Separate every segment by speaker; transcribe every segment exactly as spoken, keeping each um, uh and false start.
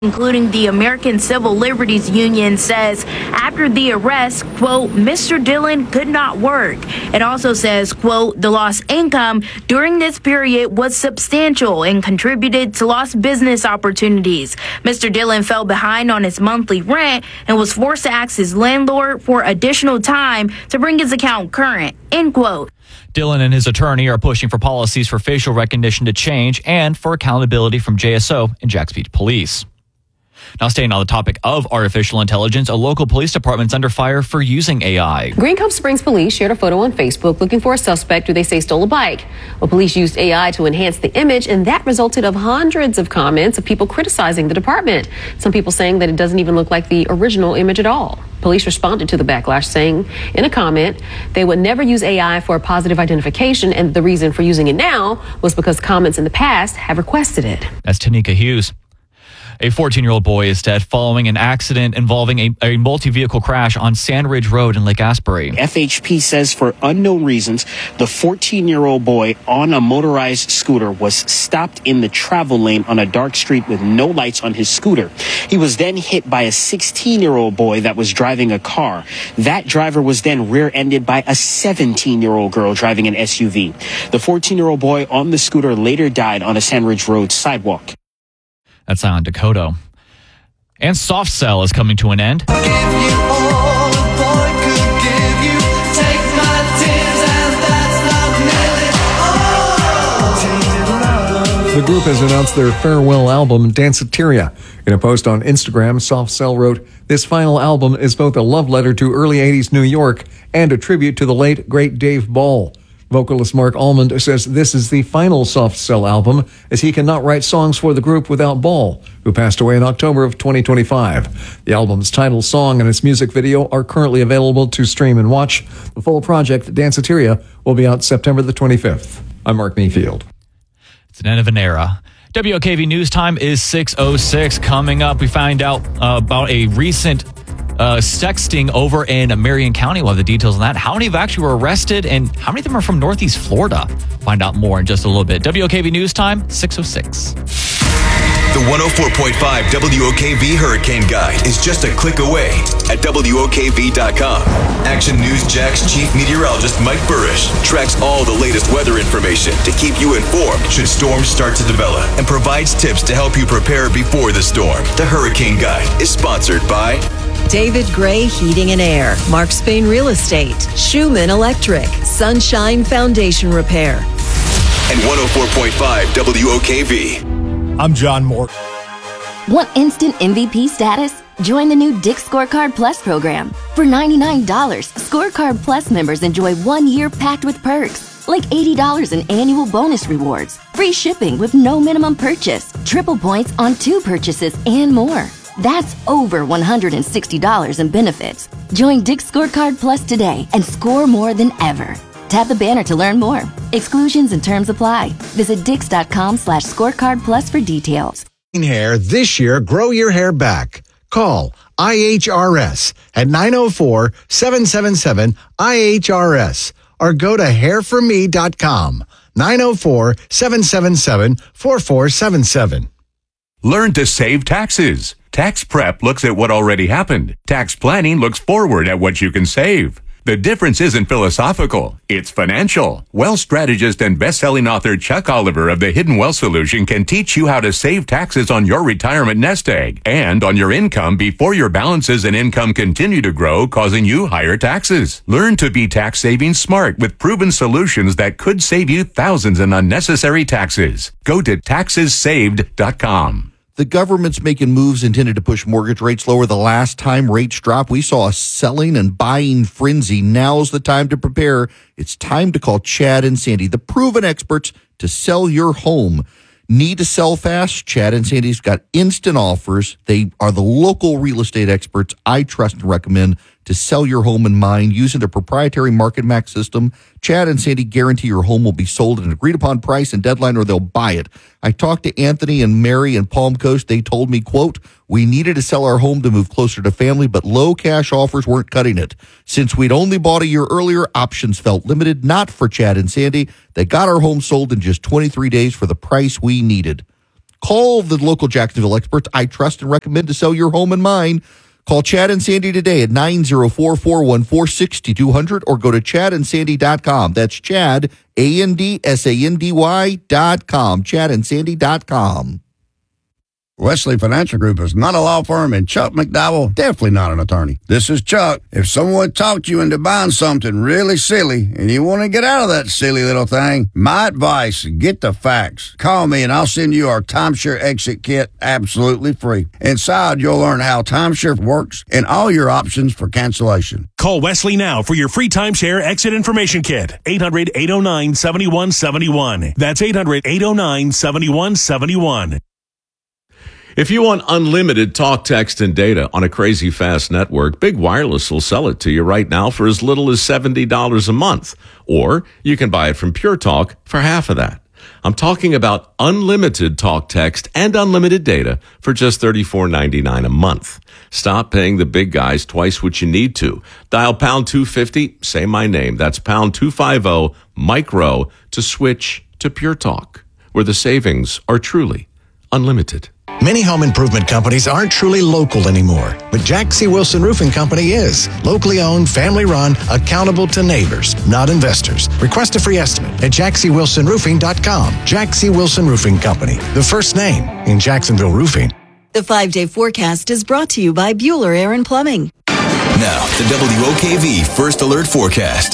Speaker 1: including the American Civil Liberties Union, says after the arrest, quote, Mister Dillon could not work. It also says, quote, the lost income during this period was substantial and contributed to lost business opportunities. Mister Dillon fell behind on his monthly rent and was forced to ask his landlord for additional time to bring his account current, end quote.
Speaker 2: Dillon and his attorney are pushing for policies for facial recognition to change and for accountability from J S O and Jax Beach Police. Now, staying on the topic of artificial intelligence, a local police department's under fire for using A I.
Speaker 3: Green Cove Springs police shared a photo on Facebook looking for a suspect who they say stole a bike. Well, police used A I to enhance the image, and that resulted of hundreds of comments of people criticizing the department. Some people saying that it doesn't even look like the original image at all. Police responded to the backlash, saying in a comment they would never use A I for a positive identification, and the reason for using it now was because comments in the past have requested it.
Speaker 2: That's Tanika Hughes. A fourteen-year-old boy is dead following an accident involving a, a multi-vehicle crash on Sandridge Road in Lake Asbury.
Speaker 4: F H P says for unknown reasons, the fourteen-year-old boy on a motorized scooter was stopped in the travel lane on a dark street with no lights on his scooter. He was then hit by a sixteen-year-old boy that was driving a car. That driver was then rear-ended by a seventeen-year-old girl driving an S U V. The fourteen-year-old boy on the scooter later died on a Sandridge Road sidewalk.
Speaker 2: That's Zion Dakota. And Soft Cell is coming to an end.
Speaker 5: The group has announced their farewell album, Danceteria. In a post on Instagram, Soft Cell wrote, "This final album is both a love letter to early eighties New York and a tribute to the late, great Dave Ball." Vocalist Mark Almond says this is the final Soft Cell album, as he cannot write songs for the group without Ball, who passed away in October of twenty twenty-five. The album's title song and its music video are currently available to stream and watch. The full project, Danceteria, will be out September the twenty-fifth. I'm Mark Mayfield.
Speaker 2: It's an end of an era. W O K V News Time is six oh six. Coming up, we find out uh, about a recent Uh, sexting over in Marion County. We'll have the details on that. How many have actually were arrested, and how many of them are from Northeast Florida? Find out more in just a little bit. W O K V News Time, six oh six.
Speaker 6: The one oh four point five W O K V Hurricane Guide is just a click away at W O K V dot com. Action News Jack's chief meteorologist Mike Burrish tracks all the latest weather information to keep you informed should storms start to develop and provides tips to help you prepare before the storm. The Hurricane Guide is sponsored by
Speaker 7: David Gray Heating and Air, Mark Spain Real Estate, Schumann Electric, Sunshine Foundation Repair,
Speaker 6: and one oh four point five W O K V.
Speaker 8: I'm John Moore.
Speaker 9: Want instant M V P status? Join the new Dick's Scorecard Plus program. For ninety-nine dollars, Scorecard Plus members enjoy one year packed with perks, like eighty dollars in annual bonus rewards, free shipping with no minimum purchase, triple points on two purchases, and more. That's over one hundred sixty dollars in benefits. Join Dick's Scorecard Plus today and score more than ever. Tap the banner to learn more. Exclusions and terms apply. Visit dix.com slash scorecard plus for details.
Speaker 10: Hair this year, grow your hair back. Call I H R S at nine oh four, seven seven seven, I H R S or go to hair for me dot com. nine oh four, seven seven seven, four four seven seven.
Speaker 11: Learn to save taxes. Tax prep looks at what already happened. Tax planning looks forward at what you can save. The difference isn't philosophical, it's financial. Wealth strategist and best-selling author Chuck Oliver of the Hidden Wealth Solution can teach you how to save taxes on your retirement nest egg and on your income before your balances and income continue to grow, causing you higher taxes. Learn to be tax saving smart with proven solutions that could save you thousands in unnecessary taxes. Go to taxes saved dot com.
Speaker 12: The government's making moves intended to push mortgage rates lower. The last time rates dropped, we saw a selling and buying frenzy. Now's the time to prepare. It's time to call Chad and Sandy, the proven experts to sell your home. Need to sell fast? Chad and Sandy's got instant offers. They are the local real estate experts I trust and recommend to sell your home and mine using their proprietary Market Max system. Chad and Sandy guarantee your home will be sold at an agreed upon price and deadline, or they'll buy it. I talked to Anthony and Mary in Palm Coast. They told me, quote, we needed to sell our home to move closer to family, but low cash offers weren't cutting it. Since we'd only bought a year earlier, options felt limited. Not for Chad and Sandy. They got our home sold in just twenty-three days for the price we needed. Call the local Jacksonville experts I trust and recommend to sell your home and mine. Call Chad and Sandy today at nine oh four, four one four, six two zero zero or go to chad and sandy dot com. That's Chad, A N D S A N D Y dot com. chad and sandy dot com.
Speaker 8: Wesley Financial Group is not a law firm, and Chuck McDowell definitely not an attorney. This is Chuck. If someone talked you into buying something really silly and you want to get out of that silly little thing, my advice, get the facts. Call me and I'll send you our timeshare exit kit absolutely free. Inside, you'll learn how timeshare works and all your options for cancellation.
Speaker 13: Call Wesley now for your free timeshare exit information kit. eight hundred, eight oh nine, seven one seven one. That's eight hundred, eight oh nine, seven one seven one.
Speaker 14: If you want unlimited talk, text, and data on a crazy fast network, Big Wireless will sell it to you right now for as little as seventy dollars a month. Or you can buy it from Pure Talk for half of that. I'm talking about unlimited talk, text, and unlimited data for just thirty-four ninety-nine a month. Stop paying the big guys twice what you need to. Dial pound two fifty, say my name. That's pound two fifty, micro, to switch to Pure Talk, where the savings are truly unlimited.
Speaker 10: Many home improvement companies aren't truly local anymore, but Jack C. Wilson Roofing Company is. Locally owned, family run, accountable to neighbors, not investors. Request a free estimate at jack c wilson roofing dot com. Jack C. Wilson Roofing Company, the first name in Jacksonville roofing.
Speaker 7: The five-day forecast is brought to you by Bueller Air and Plumbing.
Speaker 6: Now, the W O K V First Alert Forecast.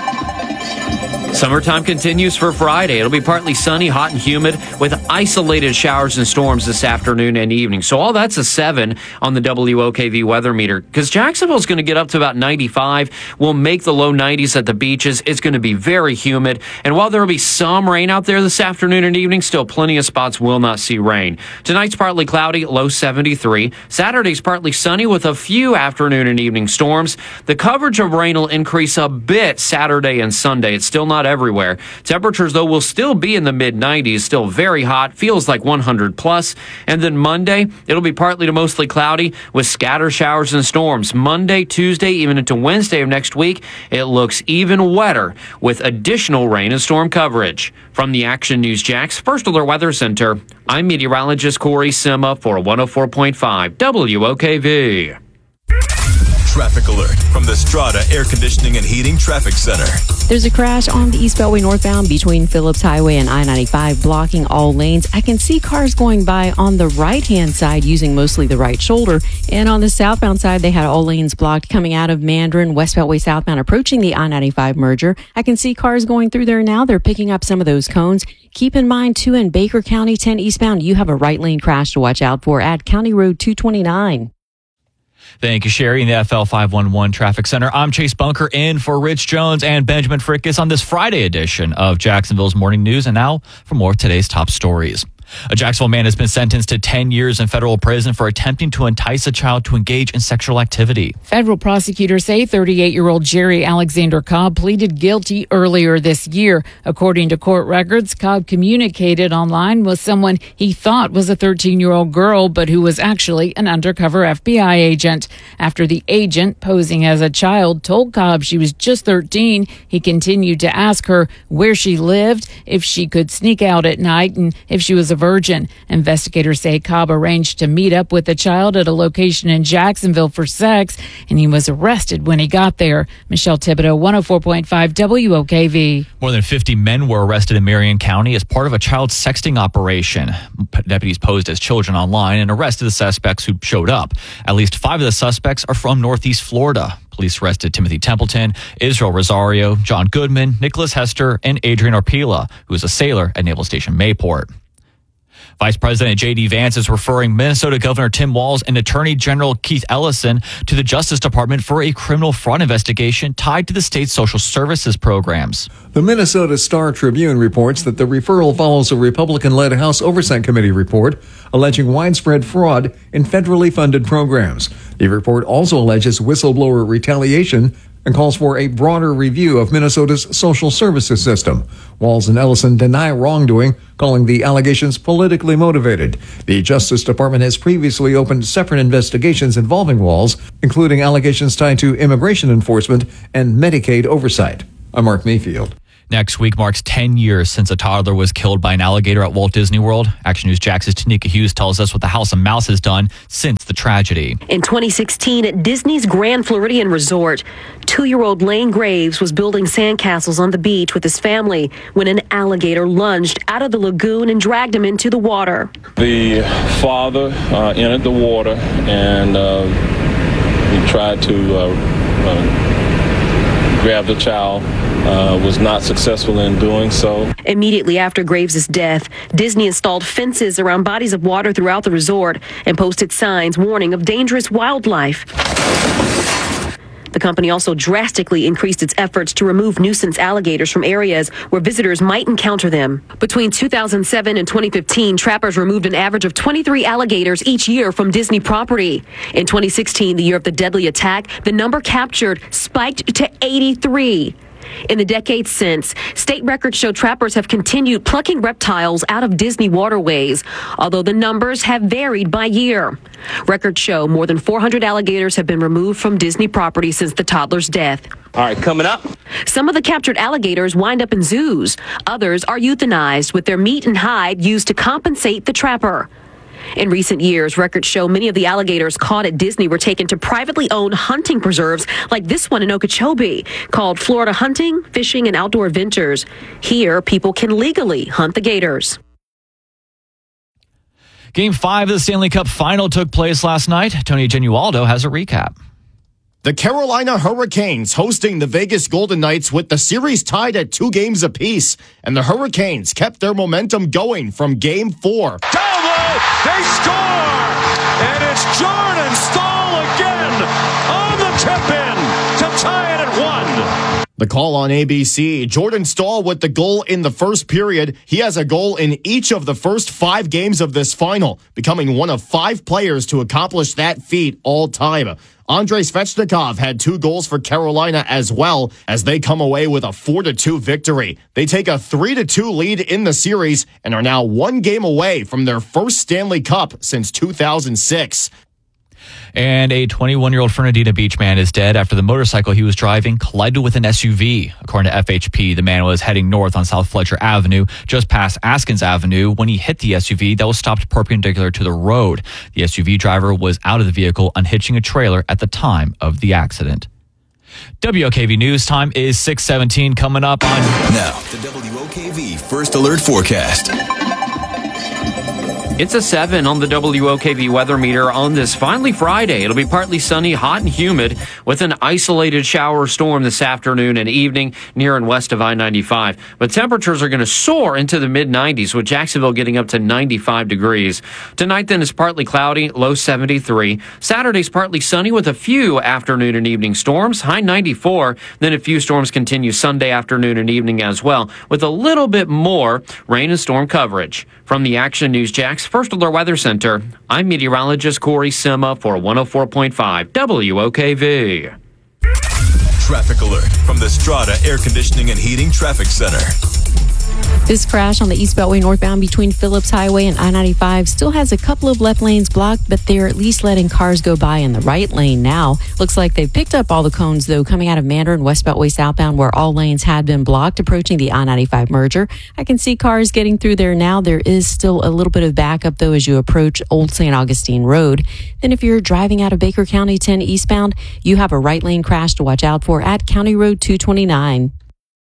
Speaker 15: Summertime continues for Friday. It'll be partly sunny, hot and humid with isolated showers and storms this afternoon and evening. So all that's a seven on the W O K V weather meter because Jacksonville's going to get up to about ninety-five. We'll make the low nineties at the beaches. It's going to be very humid. And while there will be some rain out there this afternoon and evening, still plenty of spots will not see rain. Tonight's partly cloudy, low seventy-three. Saturday's partly sunny with a few afternoon and evening storms. The coverage of rain will increase a bit Saturday and Sunday. It's still not everywhere. Temperatures, though, will still be in the mid nineties, still very hot, feels like one hundred plus. And then Monday, it'll be partly to mostly cloudy with scattered showers and storms. Monday, Tuesday, even into Wednesday of next week, it looks even wetter with additional rain and storm coverage. From the Action News Jax First Alert Weather Center, I'm meteorologist Corey Sima for one oh four point five W O K V.
Speaker 6: Traffic alert from the Strata Air Conditioning and Heating Traffic Center.
Speaker 16: There's a crash on the East Beltway northbound between Phillips Highway and I ninety-five, blocking all lanes. I can see cars going by on the right-hand side using mostly the right shoulder. And on the southbound side, they had all lanes blocked coming out of Mandarin, West Beltway southbound, approaching the I ninety-five merger. I can see cars going through there now. They're picking up some of those cones. Keep in mind, too, in Baker County, ten eastbound, you have a right lane crash to watch out for at County Road two twenty-nine.
Speaker 2: Thank you, Sherry, in the F L five one one Traffic Center. I'm Chase Bunker in for Rich Jones and Benjamin Frickus on this Friday edition of Jacksonville's Morning News. And now for more of today's top stories. A Jacksonville man has been sentenced to ten years in federal prison for attempting to entice a child to engage in sexual activity.
Speaker 17: Federal prosecutors say thirty-eight-year-old Jerry Alexander Cobb pleaded guilty earlier this year. According to court records, Cobb communicated online with someone he thought was a thirteen-year-old girl, but who was actually an undercover F B I agent. After the agent, posing as a child, told Cobb she was just thirteen, he continued to ask her where she lived, if she could sneak out at night, and if she was a virgin. Investigators say Cobb arranged to meet up with the child at a location in Jacksonville for sex, and he was arrested when he got there. Michelle Thibodeau, one oh four point five W O K V.
Speaker 2: More than fifty men were arrested in Marion County as part of a child sexting operation. Deputies posed as children online and arrested the suspects who showed up. At least five of the suspects are from Northeast Florida. Police arrested Timothy Templeton, Israel Rosario, John Goodman, Nicholas Hester, and Adrian Orpila, who is a sailor at Naval Station Mayport. Vice President J D Vance is referring Minnesota Governor Tim Walz and Attorney General Keith Ellison to the Justice Department for a criminal fraud investigation tied to the state's social services programs.
Speaker 5: The Minnesota Star Tribune reports that the referral follows a Republican-led House Oversight Committee report alleging widespread fraud in federally funded programs. The report also alleges whistleblower retaliation and calls for a broader review of Minnesota's social services system. Walz and Ellison deny wrongdoing, calling the allegations politically motivated. The Justice Department has previously opened separate investigations involving Walz, including allegations tied to immigration enforcement and Medicaid oversight. I'm Mark Mayfield.
Speaker 2: Next week marks ten years since a toddler was killed by an alligator at Walt Disney World. Action News Jax's Tanika Hughes tells us what the House of Mouse has done since the tragedy.
Speaker 18: In twenty sixteen, at Disney's Grand Floridian Resort, two-year-old Lane Graves was building sandcastles on the beach with his family when an alligator lunged out of the lagoon and dragged him into the water.
Speaker 19: The father uh, entered the water and uh, he tried to uh, uh, grab the child. Uh, was not successful in doing so.
Speaker 18: Immediately after Graves' death, Disney installed fences around bodies of water throughout the resort and posted signs warning of dangerous wildlife. The company also drastically increased its efforts to remove nuisance alligators from areas where visitors might encounter them. Between two thousand seven and twenty fifteen, trappers removed an average of twenty-three alligators each year from Disney property. In twenty sixteen, the year of the deadly attack, the number captured spiked to eighty-three. In the decades since, state records show trappers have continued plucking reptiles out of Disney waterways, although the numbers have varied by year. Records show more than four hundred alligators have been removed from Disney property since the toddler's death.
Speaker 19: All right, coming up.
Speaker 18: Some of the captured alligators wind up in zoos. Others are euthanized, with their meat and hide used to compensate the trapper. In recent years, records show many of the alligators caught at Disney were taken to privately owned hunting preserves like this one in Okeechobee, called Florida Hunting, Fishing, and Outdoor Ventures. Here, people can legally hunt the gators.
Speaker 2: Game five of the Stanley Cup Final took place last night. Tony Genualdo has a recap.
Speaker 20: The Carolina Hurricanes hosting the Vegas Golden Knights with the series tied at two games apiece. And the Hurricanes kept their momentum going from game four.
Speaker 21: They score! And it's Jordan Staal again on the tip-in to tie it at one.
Speaker 20: The call on A B C, Jordan Staal with the goal in the first period. He has a goal in each of the first five games of this final, becoming one of five players to accomplish that feat all time. Andrei Svechnikov had two goals for Carolina as well as they come away with a four to two victory. They take a three to two lead in the series and are now one game away from their first Stanley Cup since two thousand six.
Speaker 2: And a twenty-one-year-old Fernandina Beach man is dead after the motorcycle he was driving collided with an S U V. According to F H P, the man was heading north on South Fletcher Avenue, just past Askins Avenue, when he hit the S U V that was stopped perpendicular to the road. The S U V driver was out of the vehicle, unhitching a trailer at the time of the accident. W O K V News time is six seventeen. Coming up on...
Speaker 6: Now, the W O K V First Alert Forecast.
Speaker 15: It's a seven on the W O K V weather meter on this finally Friday. It'll be partly sunny, hot and humid with an isolated shower storm this afternoon and evening near and west of I ninety-five. But temperatures are going to soar into the mid nineties with Jacksonville getting up to ninety-five degrees. Tonight then is partly cloudy, low seventy-three. Saturday's partly sunny with a few afternoon and evening storms, high ninety-four. Then a few storms continue Sunday afternoon and evening as well with a little bit more rain and storm coverage. From the Action News Jax First Alert Weather Center, I'm meteorologist Corey Sima for one oh four point five W O K V.
Speaker 6: Traffic alert from the Strata Air Conditioning and Heating Traffic Center.
Speaker 16: This crash on the East Beltway northbound between Phillips Highway and I ninety-five still has a couple of left lanes blocked, but they're at least letting cars go by in the right lane now. Looks like they've picked up all the cones, though, coming out of Mandarin, West Beltway southbound, where all lanes had been blocked, approaching the I ninety-five merger. I can see cars getting through there now. There is still a little bit of backup, though, as you approach Old Saint Augustine Road. Then if you're driving out of Baker County ten eastbound, you have a right lane crash to watch out for at County Road two twenty-nine.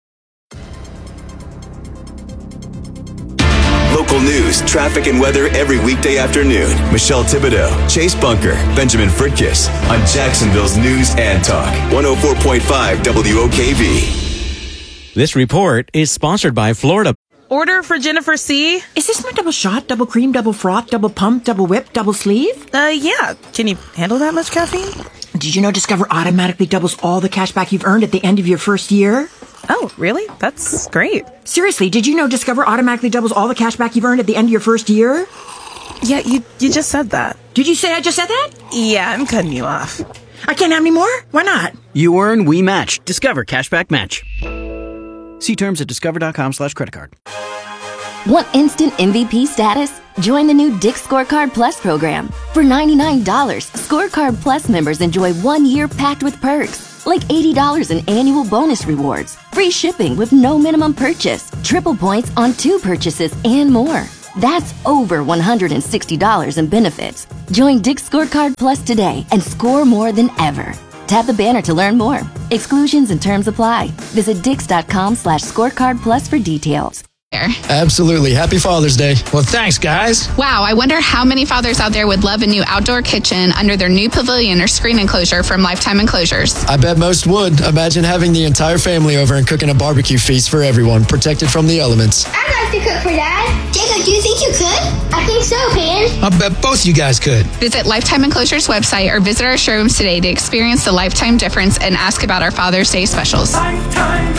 Speaker 6: Local news, traffic, and weather every weekday afternoon. Michelle Thibodeau, Chase Bunker, Benjamin Fritkiss on Jacksonville's News and Talk. one oh four point five W O K V.
Speaker 22: This report is sponsored by Florida.
Speaker 23: Order for Jennifer C.
Speaker 24: Is this my double shot, double cream, double froth, double pump, double whip, double sleeve?
Speaker 23: Uh, yeah. Can you handle that much caffeine?
Speaker 24: Did you know Discover automatically doubles all the cash back you've earned at the end of your first year?
Speaker 23: Oh, really? That's great.
Speaker 24: Seriously, did you know Discover automatically doubles all the cash back you've earned at the end of your first year?
Speaker 23: Yeah, you you just said that.
Speaker 24: Did you say I just said that?
Speaker 23: Yeah, I'm cutting you off.
Speaker 24: I can't have any more? Why not?
Speaker 25: You earn, we match. Discover Cashback Match. See terms at discover.com slash credit card.
Speaker 9: Want instant M V P status? Join the new Dick's Scorecard Plus program. For ninety-nine dollars, Scorecard Plus members enjoy one year packed with perks, like eighty dollars in annual bonus rewards, free shipping with no minimum purchase, triple points on two purchases, and more. That's over one hundred sixty dollars in benefits. Join Dick's Scorecard Plus today and score more than ever. Tap the banner to learn more. Exclusions and terms apply. Visit dix.com slash scorecard plus for details.
Speaker 1: Absolutely. Happy Father's Day. Well, thanks, guys.
Speaker 3: Wow, I wonder how many fathers out there would love a new outdoor kitchen under their new pavilion or screen enclosure from Lifetime Enclosures.
Speaker 1: I bet most would. Imagine having the entire family over and cooking a barbecue feast for everyone, protected from the elements.
Speaker 4: I'd like to cook for Dad. Jacob, do you think you could? I think so, Pan.
Speaker 1: I bet both you guys could.
Speaker 3: Visit Lifetime Enclosures website or visit our showrooms today to experience the Lifetime difference and ask about our Father's Day specials.
Speaker 11: Lifetime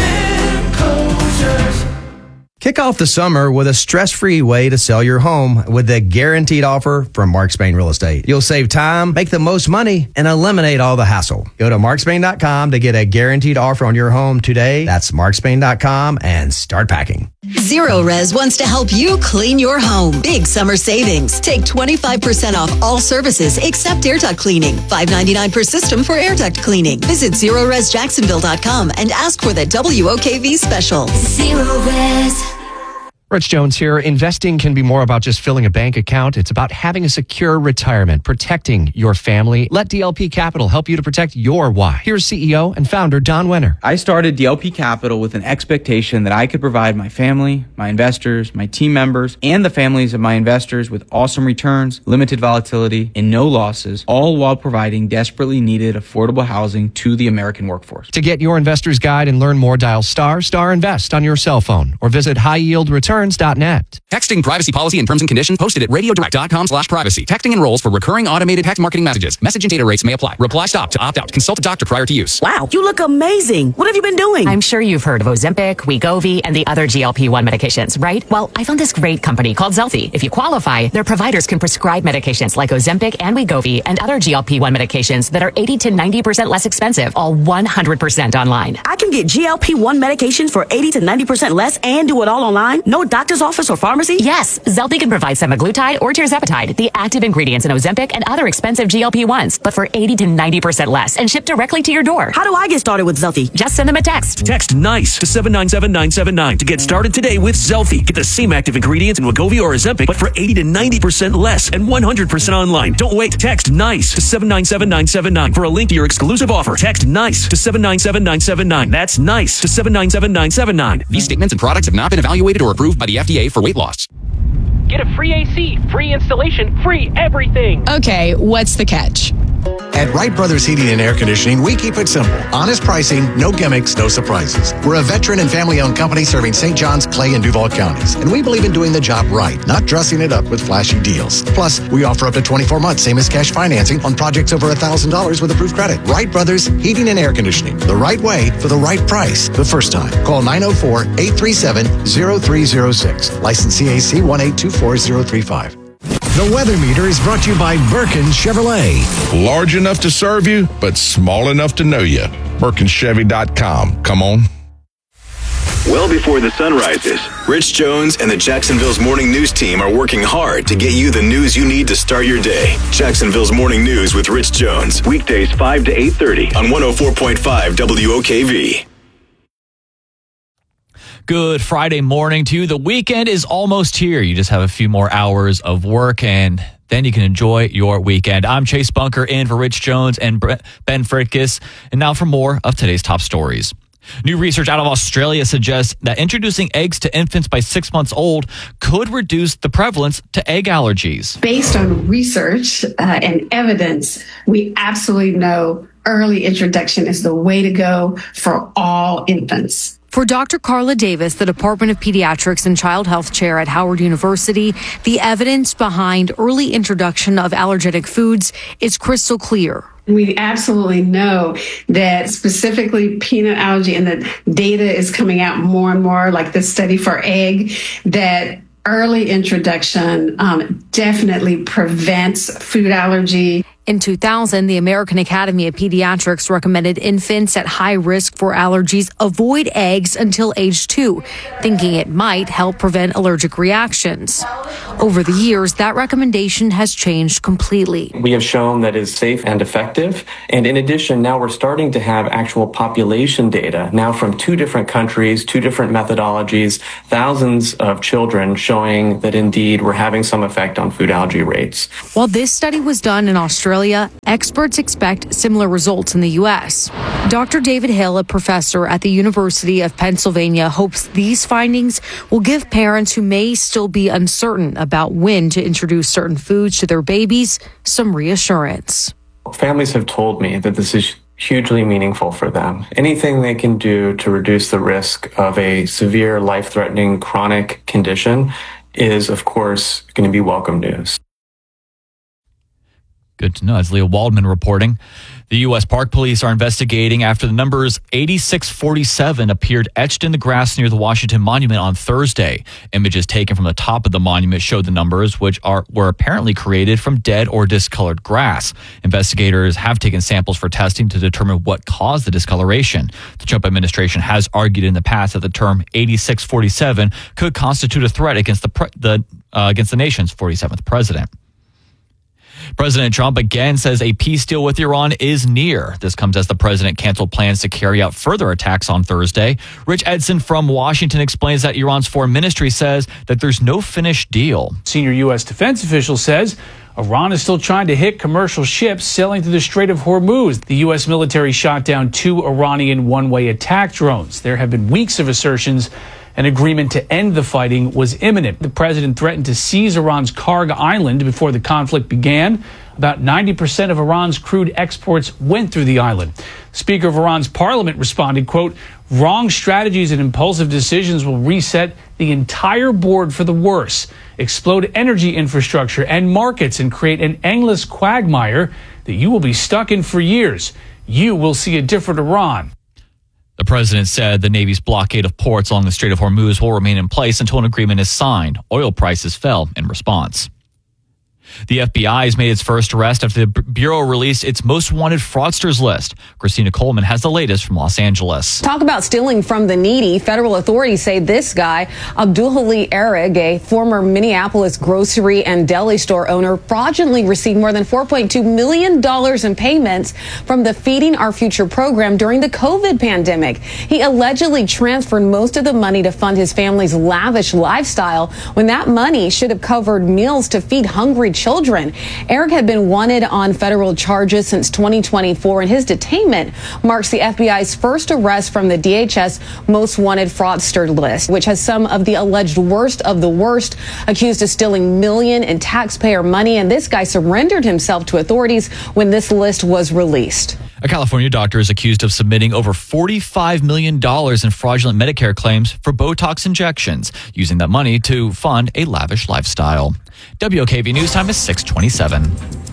Speaker 11: Enclosures.
Speaker 12: Kick off the summer with a stress-free way to sell your home with a guaranteed offer from Mark Spain Real Estate. You'll save time, make the most money, and eliminate all the hassle. Go to mark spain dot com to get a guaranteed offer on your home today. That's mark spain dot com and start packing.
Speaker 7: Zero Res wants to help you clean your home. Big summer savings. Take twenty-five percent off all services except air duct cleaning. five ninety-nine per system for air duct cleaning. Visit zero res jacksonville dot com and ask for the W O K V special. Zero Res.
Speaker 26: Rich Jones here. Investing can be more about just filling a bank account. It's about having a secure retirement, protecting your family. Let D L P Capital help you to protect your why. Here's C E O and founder Don Wenner.
Speaker 27: I started D L P Capital with an expectation that I could provide my family, my investors, my team members, and the families of my investors with awesome returns, limited volatility, and no losses, all while providing desperately needed affordable housing to the American workforce.
Speaker 26: To get your investor's guide and learn more, dial star star invest on your cell phone or visit high yield returns dot net.
Speaker 28: Texting privacy policy and terms and conditions posted at radiodirect.com slash privacy. Texting enrolls for recurring automated text marketing messages. Message and data rates may apply. Reply stop to opt out. Consult a doctor prior to use.
Speaker 29: Wow, you look amazing. What have you been doing?
Speaker 30: I'm sure you've heard of Ozempic, Wegovy, and the other G L P one medications, right? Well, I found this great company called Zelfie. If you qualify, their providers can prescribe medications like Ozempic and Wegovy and other G L P one medications that are eighty to ninety percent less expensive, all one hundred percent online.
Speaker 29: I can get G L P one medications for eighty to ninety percent less and do it all online? No doctor's office or pharmacy?
Speaker 30: Yes, Zelfie can provide semaglutide or tirzepatide, the active ingredients in Ozempic and other expensive G L P ones, but for eighty to ninety percent less and shipped directly to your door.
Speaker 29: How do I get started with Zelfie?
Speaker 30: Just send them a text.
Speaker 13: Text NICE to seven nine seven nine seven nine to get started today with Zelfie. Get the same active ingredients in Wegovy or Ozempic, but for eighty to ninety percent less and one hundred percent online. Don't wait. Text NICE to seven nine seven nine seven nine for a link to your exclusive offer. Text NICE to seven nine seven nine seven nine. That's NICE to seven nine seven nine seven nine.
Speaker 28: These statements and products have not been evaluated or approved by the F D A for weight loss.
Speaker 31: Get a free A C, free installation, free everything.
Speaker 3: Okay, what's the catch?
Speaker 10: At Wright Brothers Heating and Air Conditioning, we keep it simple. Honest pricing, no gimmicks, no surprises. We're a veteran and family-owned company serving Saint Johns, Clay, and Duval counties. And we believe in doing the job right, not dressing it up with flashy deals. Plus, we offer up to twenty-four months, same as cash financing, on projects over one thousand dollars with approved credit. Wright Brothers Heating and Air Conditioning. The right way for the right price the first time. Call nine oh four, eight three seven, oh three oh six. License C A C one eight two four zero three five. The Weather Meter is brought to you by Birkin Chevrolet.
Speaker 32: Large enough to serve you, but small enough to know you. Birkin Chevy dot com. Come on.
Speaker 6: Well before the sun rises, Rich Jones and the Jacksonville's Morning News team are working hard to get you the news you need to start your day. Jacksonville's Morning News with Rich Jones. Weekdays five to eight thirty on one oh four point five W O K V.
Speaker 2: Good Friday morning to you. The weekend is almost here. You just have a few more hours of work and then you can enjoy your weekend. I'm Chase Bunker in for Rich Jones and Ben Fritkus. And now for more of today's top stories. New research out of Australia suggests that introducing eggs to infants by six months old could reduce the prevalence to egg allergies.
Speaker 33: Based on research uh, and evidence, we absolutely know early introduction is the way to go for all infants.
Speaker 34: For Doctor Carla Davis, the Department of Pediatrics and Child Health Chair at Howard University, the evidence behind early introduction of allergenic foods is crystal clear.
Speaker 33: We absolutely know that specifically peanut allergy, and the data is coming out more and more, like the study for egg, that early introduction um, definitely prevents food allergy.
Speaker 34: In two thousand, the American Academy of Pediatrics recommended infants at high risk for allergies avoid eggs until age two, thinking it might help prevent allergic reactions. Over the years, that recommendation has changed completely.
Speaker 5: We have shown that it's safe and effective. And in addition, now we're starting to have actual population data, now from two different countries, two different methodologies, thousands of children showing that indeed we're having some effect on food allergy rates.
Speaker 34: While this study was done in Australia, experts expect similar results in the U S. Doctor David Hill, a professor at the University of Pennsylvania, hopes these findings will give parents who may still be uncertain about when to introduce certain foods to their babies some reassurance.
Speaker 5: Families have told me that this is hugely meaningful for them. Anything they can do to reduce the risk of a severe, life-threatening chronic condition is, of course, going to be welcome news.
Speaker 2: Good to know. As Leah Waldman reporting. The U S Park Police are investigating after the numbers eighty-six forty-seven appeared etched in the grass near the Washington Monument on Thursday. Images taken from the top of the monument showed the numbers, which are were apparently created from dead or discolored grass. Investigators have taken samples for testing to determine what caused the discoloration. The Trump administration has argued in the past that the term eighty-six forty-seven could constitute a threat against the pre- the uh, against the nation's forty-seventh president. President Trump again says a peace deal with Iran is near. This comes as the president canceled plans to carry out further attacks on Thursday. Rich Edson from Washington explains that Iran's foreign ministry says that there's no finished deal.
Speaker 8: Senior U S defense official says Iran is still trying to hit commercial ships sailing through the Strait of Hormuz. The U S military shot down two Iranian one-way attack drones. There have been weeks of assertions an agreement to end the fighting was imminent. The president threatened to seize Iran's Karg Island before the conflict began. About ninety percent of Iran's crude exports went through the island. Speaker of Iran's parliament responded, quote, wrong strategies and impulsive decisions will reset the entire board for the worse, explode energy infrastructure and markets, and create an endless quagmire that you will be stuck in for years. You will see a different Iran.
Speaker 2: The president said the Navy's blockade of ports along the Strait of Hormuz will remain in place until an agreement is signed. Oil prices fell in response. The F B I has made its first arrest after the Bureau released its most wanted fraudsters list. Christina Coleman has the latest from Los Angeles.
Speaker 14: Talk about stealing from the needy. Federal authorities say this guy, Abdulhali Erig, a former Minneapolis grocery and deli store owner, fraudulently received more than four point two million dollars in payments from the Feeding Our Future program during the COVID pandemic. He allegedly transferred most of the money to fund his family's lavish lifestyle when that money should have covered meals to feed hungry children. Eric had been wanted on federal charges since twenty twenty-four, and his detainment marks the F B I's first arrest from the D H S most wanted fraudster list, which has some of the alleged worst of the worst, accused of stealing million in taxpayer money. And this guy surrendered himself to authorities when this list was released.
Speaker 2: A California doctor is accused of submitting over forty-five million dollars in fraudulent Medicare claims for Botox injections, using that money to fund a lavish lifestyle. W O K V News Time is six twenty-seven.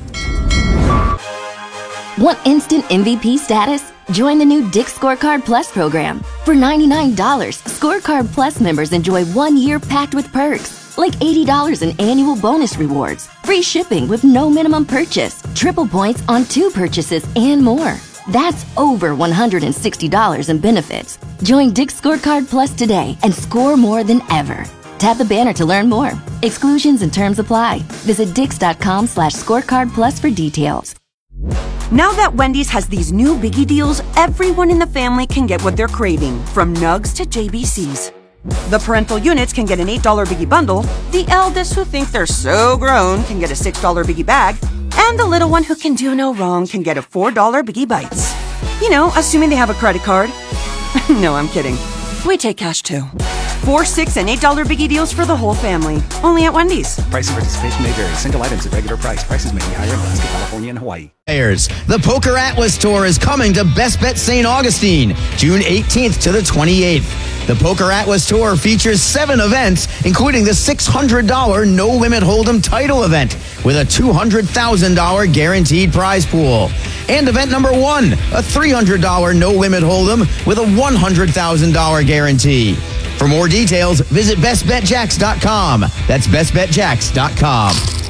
Speaker 9: Want instant M V P status? Join the new Dick Scorecard Plus program. For ninety-nine dollars, Scorecard Plus members enjoy one year packed with perks, like eighty dollars in annual bonus rewards, free shipping with no minimum purchase, triple points on two purchases, and more. That's over one hundred sixty dollars in benefits. Join Dick Scorecard Plus today and score more than ever. Tap the banner to learn more. Exclusions and terms apply. Visit dix.com slash scorecard plus for details.
Speaker 29: Now that Wendy's has these new biggie deals, everyone in the family can get what they're craving, from nugs to J B Cs. The parental units can get an eight dollar biggie bundle, the eldest who think they're so grown can get a six dollar biggie bag, and the little one who can do no wrong can get a four dollar biggie bites. You know, assuming they have a credit card. No, I'm kidding. We take cash too. Four, six, and eight dollar biggie deals for the whole family. Only at Wendy's.
Speaker 15: Price and participation may vary. Single items at regular price. Prices may be higher in Alaska, California, and Hawaii.
Speaker 16: The Poker Atlas Tour is coming to Best Bet Saint Augustine, June eighteenth to the twenty-eighth. The Poker Atlas Tour features seven events, including the six hundred dollars No Limit Hold'em title event with a two hundred thousand dollars guaranteed prize pool. And event number one, a three hundred dollars No Limit Hold'em with a one hundred thousand dollars guarantee. For more details, visit best bet jacks dot com. That's best bet jacks dot com.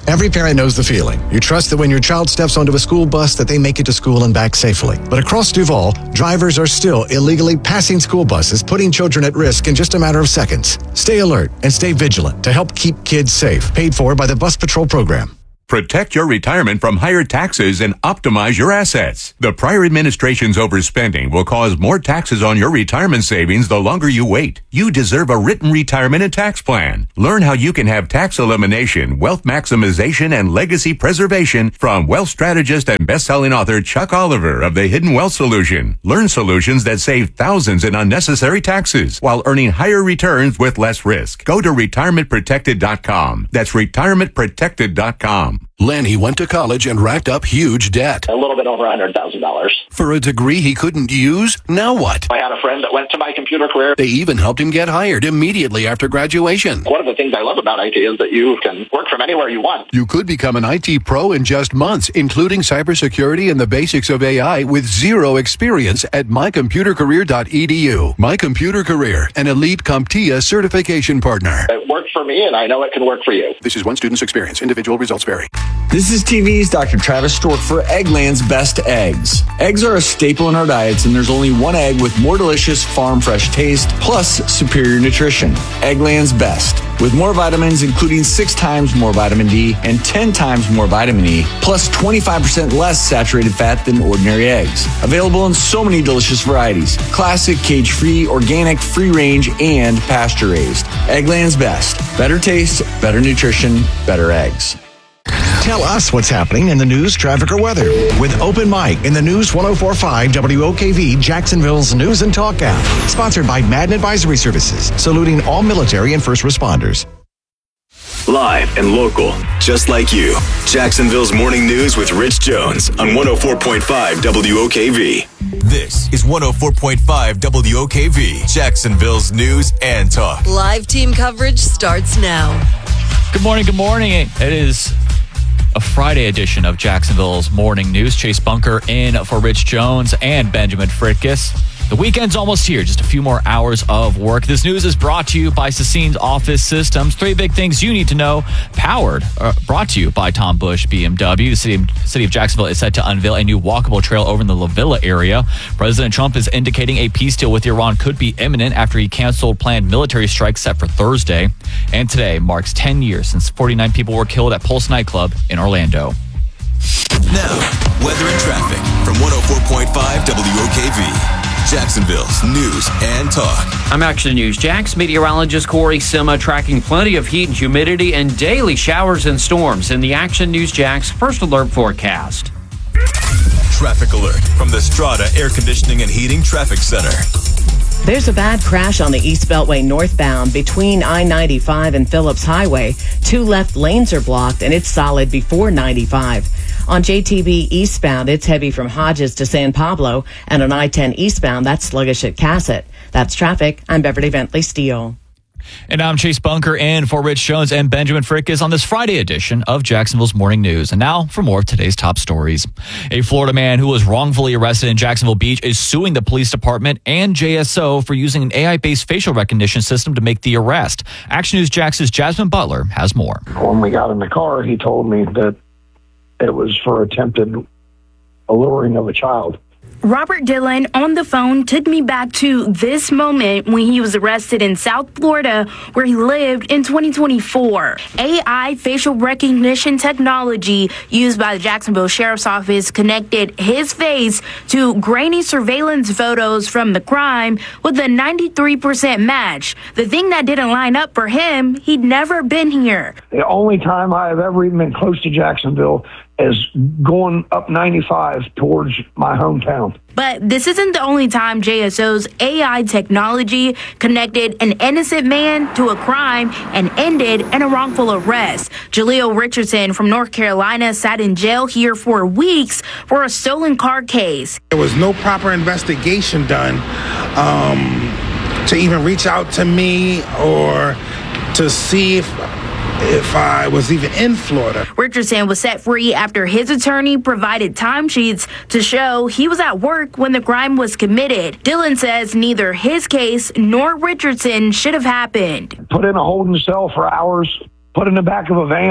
Speaker 10: Every parent knows the feeling. You trust that when your child steps onto a school bus that they make it to school and back safely. But across Duval, drivers are still illegally passing school buses, putting children at risk in just a matter of seconds. Stay alert and stay vigilant to help keep kids safe. Paid for by the Bus Patrol Program.
Speaker 1: Protect your retirement from higher taxes and optimize your assets. The prior administration's overspending will cause more taxes on your retirement savings the longer you wait. You deserve a written retirement and tax plan. Learn how you can have tax elimination, wealth maximization, and legacy preservation from wealth strategist and best-selling author Chuck Oliver of The Hidden Wealth Solution. Learn solutions that save thousands in unnecessary taxes while earning higher returns with less risk. Go to retirement protected dot com. That's retirement protected dot com.
Speaker 4: Lenny went to college and racked up huge debt.
Speaker 7: A little bit over one hundred thousand dollars.
Speaker 4: For a degree he couldn't use? Now what?
Speaker 7: I had a friend that went to my computer career.
Speaker 4: They even helped him get hired immediately after graduation.
Speaker 7: One of the things I love about I T is that you can work from anywhere you want.
Speaker 4: You could become an I T pro in just months, including cybersecurity and the basics of A I with zero experience at my computer career dot e d u. My Computer Career, an elite CompTIA certification partner.
Speaker 7: It worked for me, and I know it can work for you.
Speaker 4: This is one student's experience. Individual results vary.
Speaker 11: This is T V's Doctor Travis Stork for Eggland's Best Eggs. Eggs are a staple in our diets, and there's only one egg with more delicious farm fresh taste, plus superior nutrition. Eggland's Best. With more vitamins, including six times more vitamin D and ten times more vitamin E, plus twenty-five percent less saturated fat than ordinary eggs. Available in so many delicious varieties. Classic, cage-free, organic, free-range, and pasture-raised. Eggland's Best. Better taste, better nutrition, better eggs.
Speaker 10: Tell us what's happening in the news, traffic, or weather with Open Mic in the News ten forty-five W O K V, Jacksonville's News and Talk app. Sponsored by Madden Advisory Services, saluting all military and first responders.
Speaker 6: Live and local, just like you. Jacksonville's Morning News with Rich Jones on one oh four point five W O K V. This is one oh four point five W O K V, Jacksonville's News and Talk.
Speaker 12: Live team coverage starts now.
Speaker 2: Good morning, good morning. It is a Friday edition of Jacksonville's Morning News. Chase Bunker in for Rich Jones and Benjamin Fritkus. The weekend's almost here, just a few more hours of work. This news is brought to you by Sassine's Office Systems. Three big things you need to know. Powered, uh, brought to you by Tom Bush B M W. The city of, city of Jacksonville is set to unveil a new walkable trail over in the La Villa area. President Trump is indicating a peace deal with Iran could be imminent after he canceled planned military strikes set for Thursday. And today marks ten years since forty-nine people were killed at Pulse nightclub in Orlando.
Speaker 6: Now, weather and traffic from one oh four point five W O K V. Jacksonville's News and Talk.
Speaker 31: I'm Action News Jax meteorologist Corey Sima tracking plenty of heat and humidity and daily showers and storms in the Action News Jax First Alert forecast.
Speaker 6: Traffic alert from the Strata Air Conditioning and Heating Traffic Center.
Speaker 17: There's a bad crash on the East Beltway northbound between I ninety-five and Phillips Highway. Two left lanes are blocked and it's solid before ninety-five. On J T B eastbound, it's heavy from Hodges to San Pablo, and on I ten eastbound, that's sluggish at Cassett. That's traffic. I'm Beverly Bentley Steele.
Speaker 2: And I'm Chase Bunker in for Rich Jones and Benjamin Fritkus on this Friday edition of Jacksonville's Morning News. And now for more of today's top stories. A Florida man who was wrongfully arrested in Jacksonville Beach is suing the police department and J S O for using an A I-based facial recognition system to make the arrest. Action News Jax's Jasmine Butler has more.
Speaker 18: When we got in the car, he told me that it was for attempted alluring of a child.
Speaker 19: Robert Dillon on the phone took me back to this moment when he was arrested in South Florida, where he lived in twenty twenty-four. A I facial recognition technology used by the Jacksonville Sheriff's Office connected his face to grainy surveillance photos from the crime with a ninety-three percent match. The thing that didn't line up for him, he'd never been here.
Speaker 18: The only time I have ever even been close to Jacksonville is going up ninety-five towards my hometown.
Speaker 19: But this isn't the only time J S O's A I technology connected an innocent man to a crime and ended in a wrongful arrest. Jaleel Richardson from North Carolina sat in jail here for weeks for a stolen car case.
Speaker 20: There was no proper investigation done um, to even reach out to me or to see if if I was even in Florida.
Speaker 19: Richardson was set free after his attorney provided timesheets to show he was at work when the crime was committed. Dillon says neither his case nor Richardson should have happened.
Speaker 18: Put in a holding cell for hours, put in the back of a van,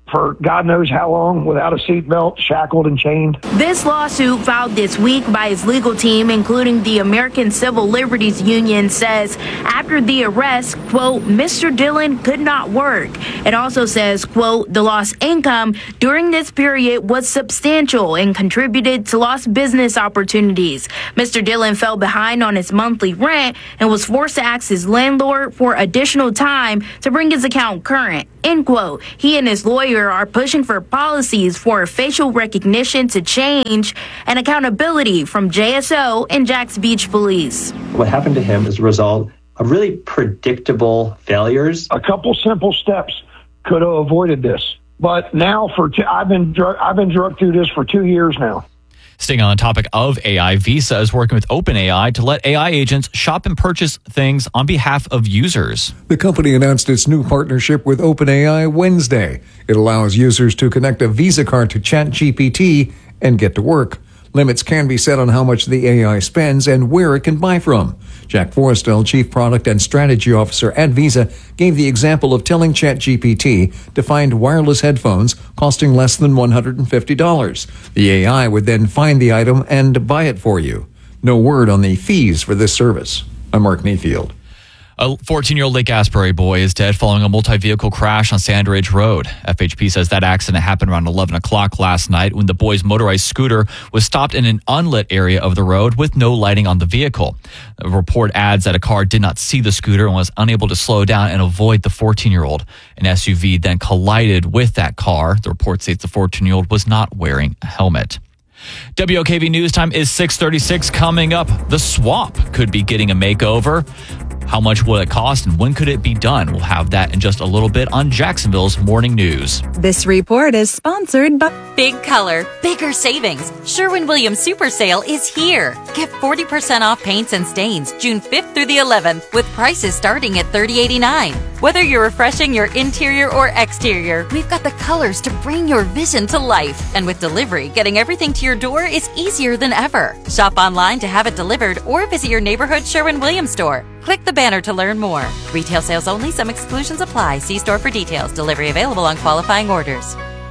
Speaker 18: for God knows how long without a seatbelt, shackled and chained.
Speaker 19: This lawsuit filed this week by his legal team, including the American Civil Liberties Union, says after the arrest, quote, Mister Dillon could not work. It also says, quote, the lost income during this period was substantial and contributed to lost business opportunities. Mister Dillon fell behind on his monthly rent and was forced to ask his landlord for additional time to bring his account current, end quote. He and his lawyer are pushing for policies for facial recognition to change and accountability from J S O and Jax Beach Police.
Speaker 3: What happened to him is a result of really predictable failures.
Speaker 18: A couple simple steps could have avoided this. But now for two, I've been drug, I've been drugged through this for two years now.
Speaker 2: Staying on the topic of A I, Visa is working with OpenAI to let A I agents shop and purchase things on behalf of users.
Speaker 13: The company announced its new partnership with OpenAI Wednesday. It allows users to connect a Visa card to ChatGPT and get to work. Limits can be set on how much the A I spends and where it can buy from. Jack Forrestal, Chief Product and Strategy Officer at Visa, gave the example of telling ChatGPT to find wireless headphones costing less than one hundred fifty dollars. The A I would then find the item and buy it for you. No word on the fees for this service. I'm Mark Mayfield.
Speaker 2: A fourteen-year-old Lake Asbury boy is dead following a multi-vehicle crash on Sandridge Road. F H P says that accident happened around eleven o'clock last night when the boy's motorized scooter was stopped in an unlit area of the road with no lighting on the vehicle. The report adds that a car did not see the scooter and was unable to slow down and avoid the fourteen-year-old. An S U V then collided with that car. The report states the fourteen-year-old was not wearing a helmet. W O K V News Time is six thirty-six. Coming up, the Swamp could be getting a makeover. How much will it cost and when could it be done? We'll have that in just a little bit on Jacksonville's Morning News.
Speaker 21: This report is sponsored by
Speaker 22: Big Color, bigger savings. Sherwin-Williams Super Sale is here. Get forty percent off paints and stains June fifth through the eleventh with prices starting at thirty eighty-nine. Whether you're refreshing your interior or exterior, we've got the colors to bring your vision to life. And with delivery, getting everything to your door is easier than ever. Shop online to have it delivered or visit your neighborhood Sherwin-Williams store. Click the banner to learn more. Retail sales only. Some exclusions apply. See store for details. Delivery available on qualifying orders.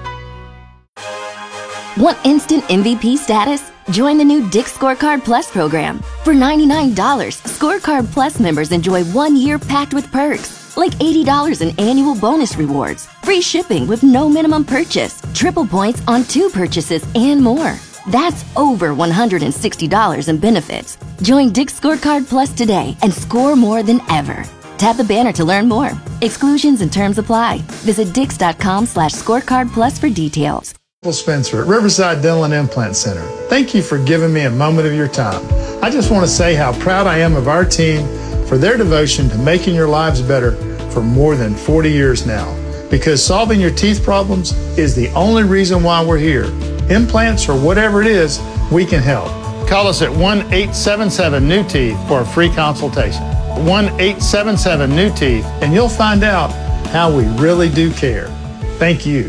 Speaker 9: Want instant M V P status? Join the new Dick's Scorecard Plus program. For ninety-nine dollars, Scorecard Plus members enjoy one year packed with perks, like eighty dollars in annual bonus rewards, free shipping with no minimum purchase, triple points on two purchases, and more. That's over one hundred sixty dollars in benefits. Join Dick's Scorecard Plus today and score more than ever. Tap the banner to learn more. Exclusions and terms apply. Visit dix.com slash scorecard plus for details.
Speaker 23: Spencer at Riverside Dental and Implant Center. Thank you for giving me a moment of your time. I just want to say how proud I am of our team for their devotion to making your lives better for more than forty years now. Because solving your teeth problems is the only reason why we're here. Implants or whatever it is, we can help. Call us at one eight seven seven new teeth for a free consultation. one eight seven seven new teeth, and you'll find out how we really do care. Thank you.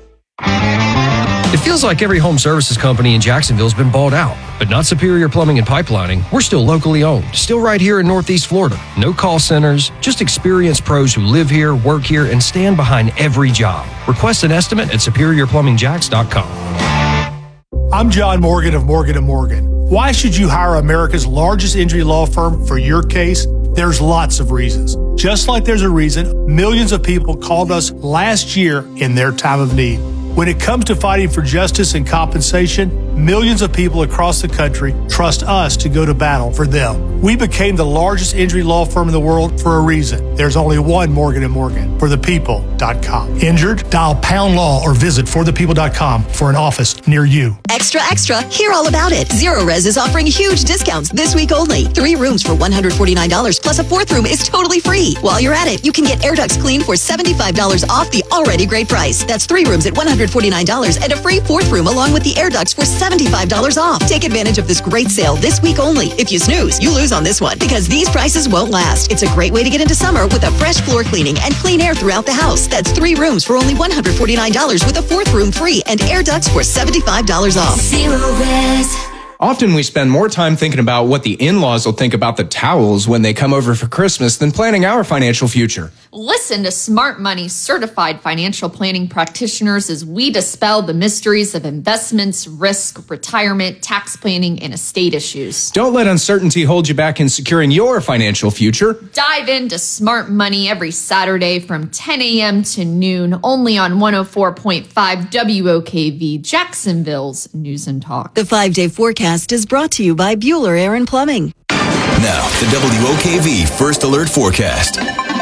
Speaker 24: It feels like every home services company in Jacksonville has been bought out, but not Superior Plumbing and Pipelining. We're still locally owned, still right here in Northeast Florida. No call centers, just experienced pros who live here, work here, and stand behind every job. Request an estimate at superior plumbing jacks dot com.
Speaker 25: I'm John Morgan of Morgan and Morgan. Why should you hire America's largest injury law firm for your case? There's lots of reasons. Just like there's a reason millions of people called us last year in their time of need. When it comes to fighting for justice and compensation, millions of people across the country trust us to go to battle for them. We became the largest injury law firm in the world for a reason. There's only one Morgan and Morgan, for the people dot com. Injured? Dial pound law or visit for the people dot com for an office near you.
Speaker 26: Extra, extra, hear all about it. Zero Res is offering huge discounts this week only. Three rooms for one hundred forty-nine dollars plus a fourth room is totally free. While you're at it, you can get air ducts cleaned for seventy-five dollars off the already great price. That's three rooms at one hundred forty-nine dollars and a free fourth room along with the air ducts for seventy-five dollars off. Take advantage of this great sale this week only. If you snooze, you lose on this one because these prices won't last. It's a great way to get into summer with a fresh floor cleaning and clean air throughout the house. That's three rooms for only one hundred forty-nine dollars with a fourth room free and air ducts for seventy-five dollars off.
Speaker 27: Zero Res.
Speaker 1: Often we spend more time thinking about what the in-laws will think about the towels when they come over for Christmas than planning our financial future.
Speaker 5: Listen to Smart Money's certified financial planning practitioners as we dispel the mysteries of investments, risk, retirement, tax planning, and estate issues.
Speaker 1: Don't let uncertainty hold you back in securing your financial future.
Speaker 5: Dive into Smart Money every Saturday from ten a.m. to noon, only on one oh four point five W O K V, Jacksonville's News and Talk.
Speaker 26: The five-day forecast is brought to you by Bueller Aaron Plumbing.
Speaker 6: Now, the W O K V First Alert Forecast.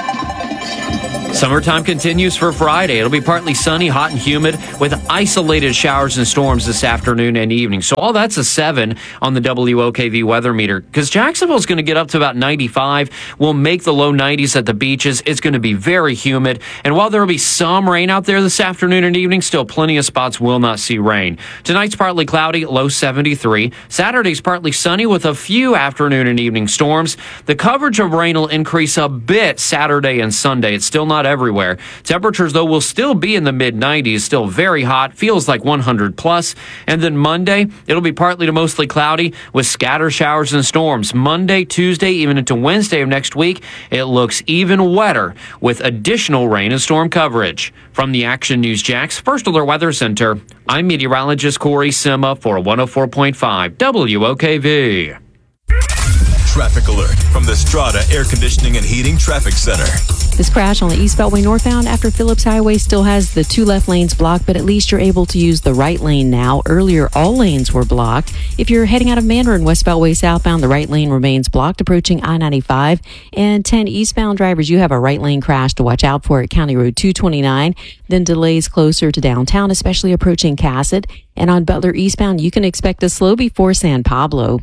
Speaker 31: Summertime continues for Friday. It'll be partly sunny, hot and humid with isolated showers and storms this afternoon and evening. So all that's a seven on the W O K V weather meter because Jacksonville's going to get up to about ninety-five. We'll make the low nineties at the beaches. It's going to be very humid. And while there will be some rain out there this afternoon and evening, still plenty of spots will not see rain. Tonight's partly cloudy, low seventy-three. Saturday's partly sunny with a few afternoon and evening storms. The coverage of rain will increase a bit Saturday and Sunday. It's still not everywhere. Temperatures, though, will still be in the mid nineties, still very hot, feels like one hundred plus. And then Monday, it'll be partly to mostly cloudy with scattered showers and storms. Monday, Tuesday, even into Wednesday of next week, it looks even wetter with additional rain and storm coverage. From the Action News Jax First Alert Weather Center, I'm meteorologist Corey Sima for one oh four point five W O K V.
Speaker 6: Traffic alert from the Strata Air Conditioning and Heating Traffic Center.
Speaker 7: This crash on the East Beltway northbound after Phillips Highway still has the two left lanes blocked, but at least you're able to use the right lane now. Earlier, all lanes were blocked. If you're heading out of Mandarin, West Beltway southbound, the right lane remains blocked approaching I ninety-five. And ten eastbound drivers, you have a right lane crash to watch out for at County Road two twenty-nine. Then delays closer to downtown, especially approaching Cassett. And on Butler eastbound, you can expect a slow before San Pablo.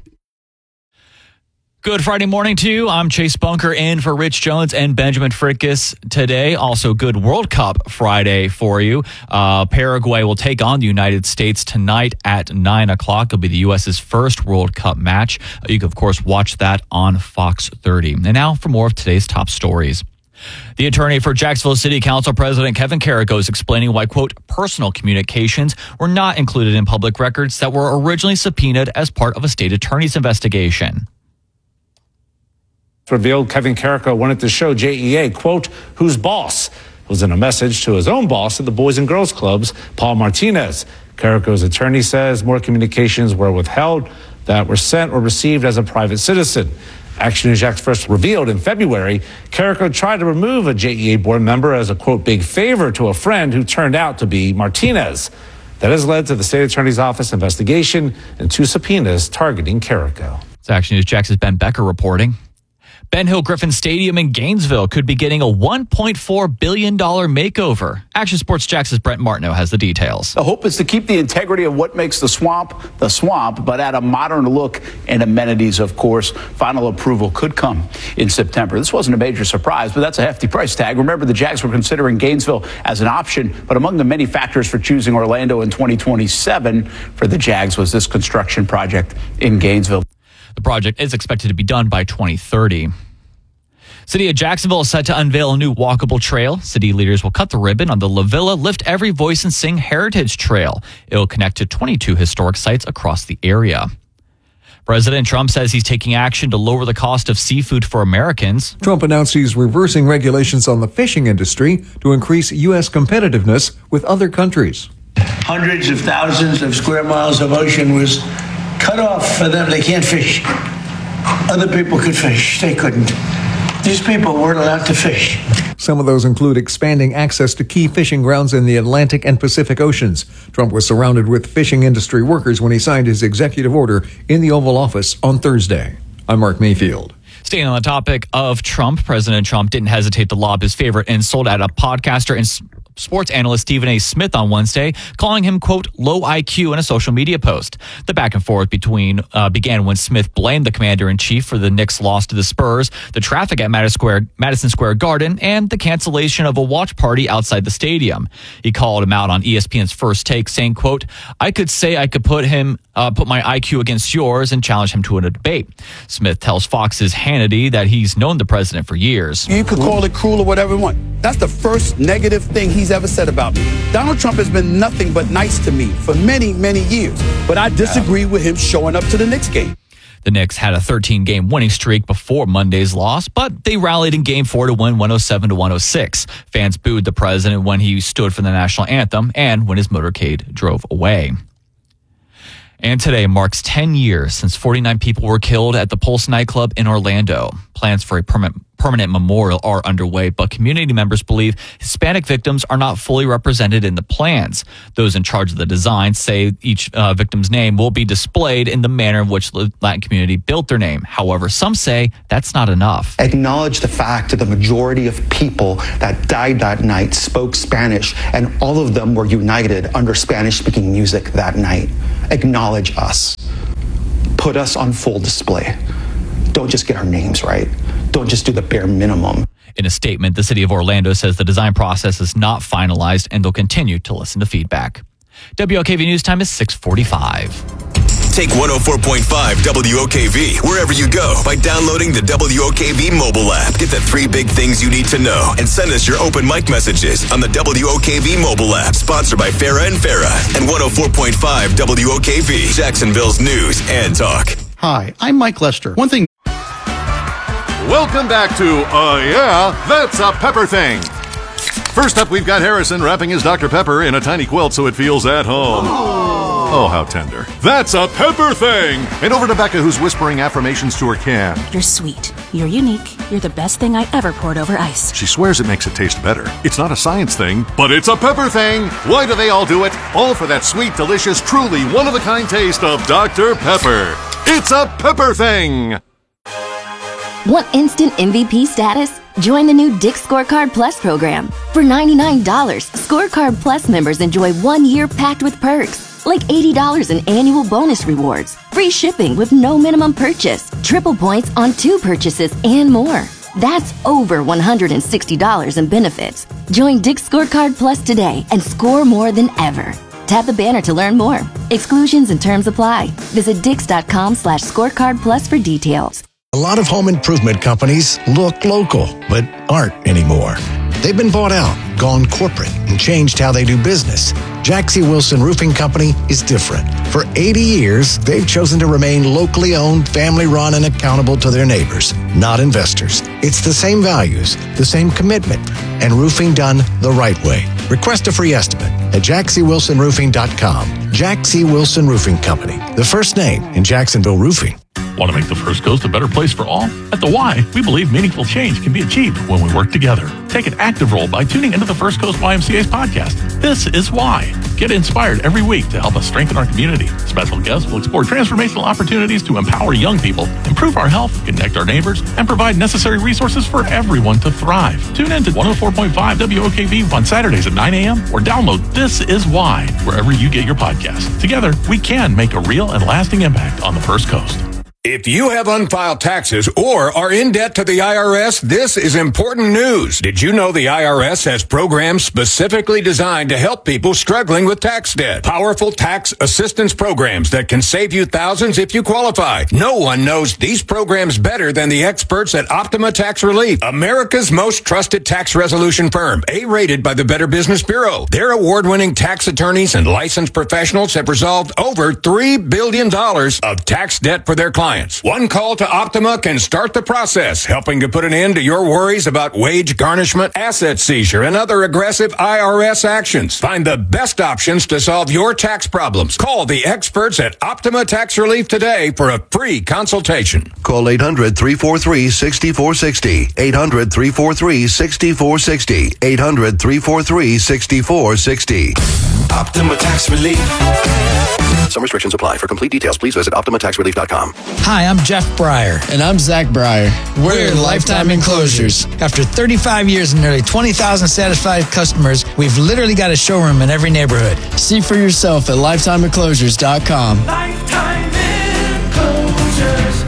Speaker 2: Good Friday morning to you. I'm Chase Bunker in for Rich Jones and Benjamin Frickus today. Also, good World Cup Friday for you. Uh, Paraguay will take on the United States tonight at nine o'clock. It'll be the U S's first World Cup match. Uh, you can, of course, watch that on Fox thirty. And now for more of today's top stories. The attorney for Jacksonville City Council President Kevin Carrico is explaining why, quote, personal communications were not included in public records that were originally subpoenaed as part of a state attorney's investigation.
Speaker 8: Revealed Kevin Carrico wanted to show J E A, quote, who's boss. It was in a message to his own boss at the Boys and Girls Clubs, Paul Martinez. Carrico's attorney says more communications were withheld that were sent or received as a private citizen. Action News Jax first revealed in February, Carrico tried to remove a J E A board member as a, quote, big favor to a friend who turned out to be Martinez. That has led to the state attorney's office investigation and two subpoenas targeting Carrico.
Speaker 2: It's Action News Jax's Ben Becker reporting. Ben Hill Griffin Stadium in Gainesville could be getting a one point four billion dollars makeover. Action Sports Jax's Brent Martineau has the details.
Speaker 14: The hope is to keep the integrity of what makes the swamp the swamp, but add a modern look and amenities, of course. Final approval could come in September. This wasn't a major surprise, but that's a hefty price tag. Remember, the Jags were considering Gainesville as an option, but among the many factors for choosing Orlando in twenty twenty-seven for the Jags was this construction project in Gainesville.
Speaker 2: The project is expected to be done by twenty thirty. City of Jacksonville is set to unveil a new walkable trail. City leaders will cut the ribbon on the La Villa Lift Every Voice and Sing Heritage Trail. It will connect to twenty-two historic sites across the area. President Trump says he's taking action to lower the cost of seafood for Americans.
Speaker 13: Trump announced he's reversing regulations on the fishing industry to increase U S competitiveness with other countries.
Speaker 15: Hundreds of thousands of square miles of ocean was cut off for them. They can't fish. Other people could fish. They couldn't. These people weren't allowed to fish.
Speaker 13: Some of those include expanding access to key fishing grounds in the Atlantic and Pacific Oceans. Trump was surrounded with fishing industry workers when he signed his executive order in the Oval Office on Thursday. I'm Mark Mayfield.
Speaker 2: Staying on the topic of Trump, President Trump didn't hesitate to lob his favorite insult at a podcaster and sports analyst Stephen A. Smith on Wednesday, calling him, quote, low I Q in a social media post. The back and forth between uh, began when Smith blamed the commander-in-chief for the Knicks' loss to the Spurs, the traffic at Madison Square, Madison Square Garden, and the cancellation of a watch party outside the stadium. He called him out on E S P N's First Take, saying, quote, I could say I could put him, uh, put my I Q against yours and challenge him to a debate. Smith tells Fox's Hannity insanity that he's known the president for years.
Speaker 4: You could call it cruel or whatever you want. That's the first negative thing he's ever said about me. Donald Trump has been nothing but nice to me for many, many years. But I disagree with him showing up to the Knicks game.
Speaker 2: The Knicks had a thirteen-game winning streak before Monday's loss, but they rallied in Game four to win one oh seven to one oh six. Fans booed the president when he stood for the national anthem and when his motorcade drove away. And today marks ten years since forty-nine people were killed at the Pulse nightclub in Orlando. Plans for a permanent permanent memorial are underway, but community members believe Hispanic victims are not fully represented in the plans. Those in charge of the design say each uh, victim's name will be displayed in the manner in which the Latin community built their name. However, some say that's not enough.
Speaker 10: Acknowledge the fact that the majority of people that died that night spoke Spanish, and all of them were united under Spanish-speaking music that night. Acknowledge us. Put us on full display. Don't just get our names right. Don't just do the bare minimum.
Speaker 2: In a statement, the city of Orlando says the design process is not finalized and they'll continue to listen to feedback. W O K V News Time is six forty-five.
Speaker 6: Take one oh four point five W O K V wherever you go by downloading the W O K V mobile app. Get the three big things you need to know and send us your open mic messages on the W O K V mobile app. Sponsored by Farah and Farah and one oh four point five W O K V, Jacksonville's news and talk.
Speaker 11: Hi, I'm Mike Lester. One thing.
Speaker 12: Welcome back to Uh Yeah, That's a Pepper Thing. First up, we've got Harrison wrapping his Doctor Pepper in a tiny quilt so it feels at home. Oh, how tender. That's a Pepper Thing! And over to Becca, who's whispering affirmations to her can.
Speaker 16: You're sweet. You're unique. You're the best thing I ever poured over ice.
Speaker 12: She swears it makes it taste better. It's not a science thing, but it's a Pepper Thing! Why do they all do it? All for that sweet, delicious, truly one-of-a-kind taste of Doctor Pepper. It's a Pepper Thing!
Speaker 9: Want instant M V P status? Join the new Dick's Scorecard Plus program. For ninety-nine dollars, Scorecard Plus members enjoy one year packed with perks, like eighty dollars in annual bonus rewards, free shipping with no minimum purchase, triple points on two purchases, and more. That's over one hundred sixty dollars in benefits. Join Dick's Scorecard Plus today and score more than ever. Tap the banner to learn more. Exclusions and terms apply. Visit dix.com slash scorecard plus for details.
Speaker 17: A lot of home improvement companies look local, but aren't anymore. They've been bought out, gone corporate, and changed how they do business. Jaxie Wilson Roofing Company is different. For eighty years, they've chosen to remain locally owned, family-run, and accountable to their neighbors, not investors. It's the same values, the same commitment, and roofing done the right way. Request a free estimate at jaxie wilson roofing dot com. Jaxie Wilson Roofing Company, the first name in Jacksonville roofing.
Speaker 20: Want to make the First Coast a better place for all? At the Y, we believe meaningful change can be achieved when we work together. Take an active role by tuning into the First Coast Y M C A's podcast. This is Why. Get inspired every week to help us strengthen our community. Special guests will explore transformational opportunities to empower young people, improve our health, connect our neighbors, and provide necessary resources for everyone to thrive. Tune in to one oh four point five W O K V on Saturdays at nine a.m. or download This Is Why wherever you get your podcasts. Together, we can make a real and lasting impact on the First Coast.
Speaker 27: If you have unfiled taxes or are in debt to the I R S, this is important news. Did you know the I R S has programs specifically designed to help people struggling with tax debt? Powerful tax assistance programs that can save you thousands if you qualify. No one knows these programs better than the experts at Optima Tax Relief, America's most trusted tax resolution firm, A-rated by the Better Business Bureau. Their award-winning tax attorneys and licensed professionals have resolved over three billion dollars of tax debt for their clients. One call to Optima can start the process, helping to put an end to your worries about wage garnishment, asset seizure, and other aggressive I R S actions. Find the best options to solve your tax problems. Call the experts at Optima Tax Relief today for a free consultation.
Speaker 28: Call eight hundred, three four three, six four six zero. eight hundred, three four three, six four six zero. eight hundred, three four three, six four six zero.
Speaker 6: Optima Tax Relief. Some restrictions apply. For complete details, please visit optima tax relief dot com.
Speaker 29: Hi, I'm Jeff Breyer. And I'm Zach Breyer. We're, We're Lifetime Enclosures. After thirty-five years and nearly twenty thousand satisfied customers, we've literally got a showroom in every neighborhood. See for yourself at lifetime enclosures dot com.
Speaker 6: Lifetime Enclosures.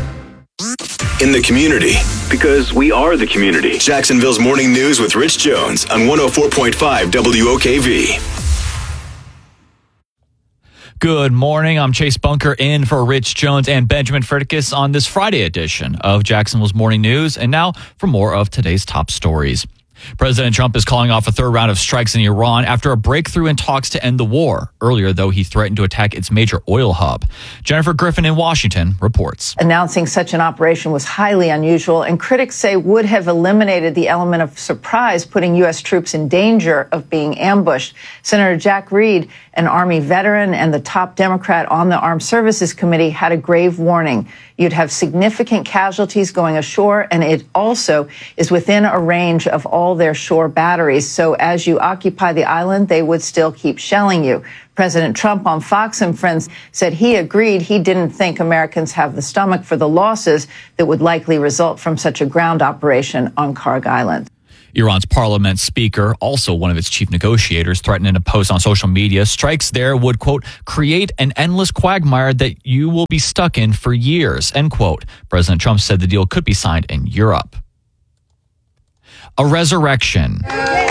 Speaker 6: In the community, because we are the community. Jacksonville's Morning News with Rich Jones on one oh four point five W O K V.
Speaker 2: Good morning. I'm Chase Bunker in for Rich Jones and Benjamin Freitas on this Friday edition of Jacksonville's Morning News. And now for more of today's top stories. President Trump is calling off a third round of strikes in Iran after a breakthrough in talks to end the war. Earlier, though, he threatened to attack its major oil hub. Jennifer Griffin in Washington reports.
Speaker 1: Announcing such an operation was highly unusual, and critics say would have eliminated the element of surprise, putting U S troops in danger of being ambushed. Senator Jack Reed, an Army veteran and the top Democrat on the Armed Services Committee, had a grave warning. You'd have significant casualties going ashore, and it also is within a range of all their shore batteries. So as you occupy the island, they would still keep shelling you. President Trump on Fox and Friends said he agreed he didn't think Americans have the stomach for the losses that would likely result from such a ground operation on Kharg Island.
Speaker 2: Iran's parliament speaker, also one of its chief negotiators, threatened in a post on social media, strikes there would, quote, create an endless quagmire that you will be stuck in for years, end quote. President Trump said the deal could be signed in Europe. A resurrection.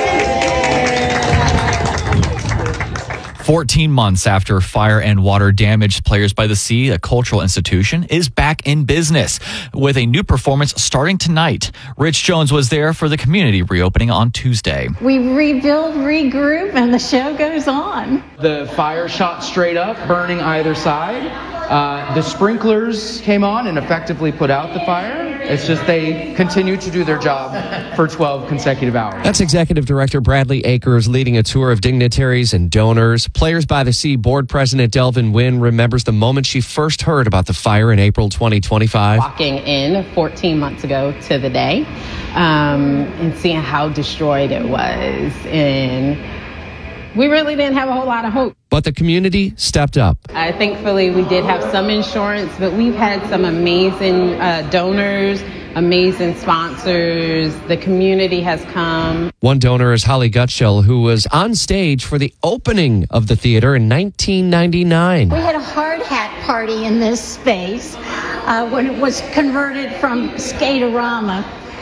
Speaker 2: fourteen months after fire and water damaged Players by the Sea, a cultural institution, is back in business with a new performance starting tonight. Rich Jones was there for the community reopening on Tuesday.
Speaker 3: We rebuild, regroup, and the show goes on.
Speaker 5: The fire shot straight up, burning either side. Uh, the sprinklers came on and effectively put out the fire. It's just they continued to do their job for twelve consecutive hours.
Speaker 18: That's Executive Director Bradley Akers leading a tour of dignitaries and donors. Players by the Sea Board President Delvin Wynn remembers the moment she first heard about the fire in April twenty twenty-five.
Speaker 19: Walking in fourteen months ago to the day um, and seeing how destroyed it was. And we really didn't have a whole lot of hope.
Speaker 18: But the community stepped up.
Speaker 19: Uh, thankfully, we did have some insurance, but we've had some amazing uh, donors, amazing sponsors. The community has come.
Speaker 18: One donor is Holly Gutschel, who was on stage for the opening of the theater in nineteen ninety-nine.
Speaker 3: We had a hard hat party in this space uh, when it was converted from Skaterama,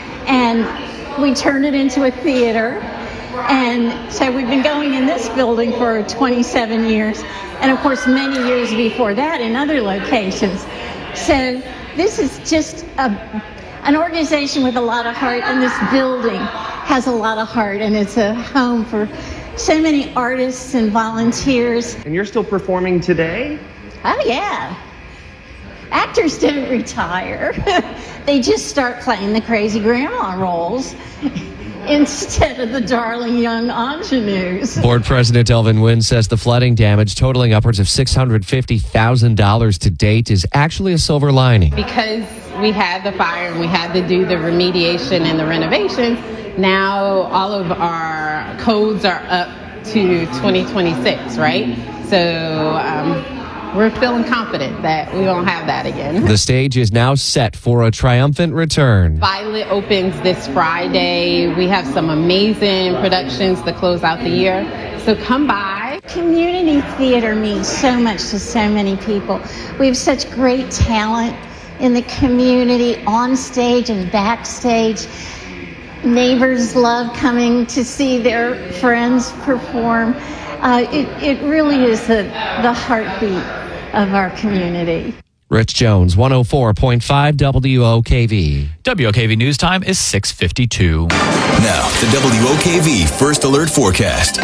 Speaker 3: and we turned it into a theater. And so we've been going in this building for twenty-seven years, and of course many years before that in other locations. So this is just a, an organization with a lot of heart, and this building has a lot of heart, and it's a home for so many artists and volunteers.
Speaker 5: And you're still performing today?
Speaker 3: Oh yeah. Actors don't retire. They just start playing the crazy grandma roles instead of the darling young ingenues.
Speaker 18: Board President Delvin Wynn says the flooding damage, totaling upwards of six hundred fifty thousand dollars to date, is actually a silver lining.
Speaker 19: Because we had the fire and we had to do the remediation and the renovations, now all of our codes are up to twenty twenty-six, right? So um, we're feeling confident that we won't have that again.
Speaker 18: The stage is now set for a triumphant return.
Speaker 19: Violet opens this Friday. We have some amazing productions to close out the year. So come by.
Speaker 3: Community theater means so much to so many people. We have such great talent in the community, on stage and backstage. Neighbors love coming to see their friends perform. Uh, it, it really is the, the heartbeat of our community.
Speaker 18: Rich Jones, one oh four point five W O K V.
Speaker 2: W O K V News Time is six fifty-two.
Speaker 6: Now, the W O K V First Alert Forecast.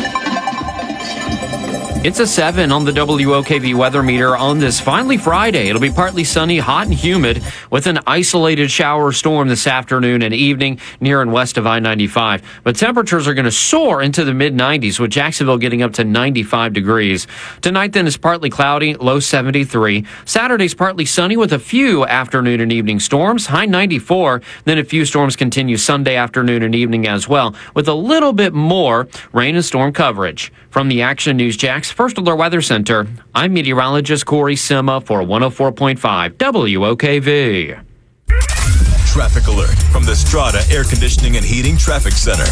Speaker 31: It's a seven on the W O K V weather meter on this finally Friday. It'll be partly sunny, hot and humid with an isolated shower storm this afternoon and evening near and west of I ninety-five. But temperatures are going to soar into the mid nineties with Jacksonville getting up to ninety-five degrees. Tonight then is partly cloudy, low seventy-three. Saturday's partly sunny with a few afternoon and evening storms, high ninety-four. Then a few storms continue Sunday afternoon and evening as well with a little bit more rain and storm coverage. From the Action News Jax First Alert Weather Center, I'm meteorologist Corey Sima for one oh four point five W O K V.
Speaker 6: Traffic alert from the Strata Air Conditioning and Heating Traffic Center.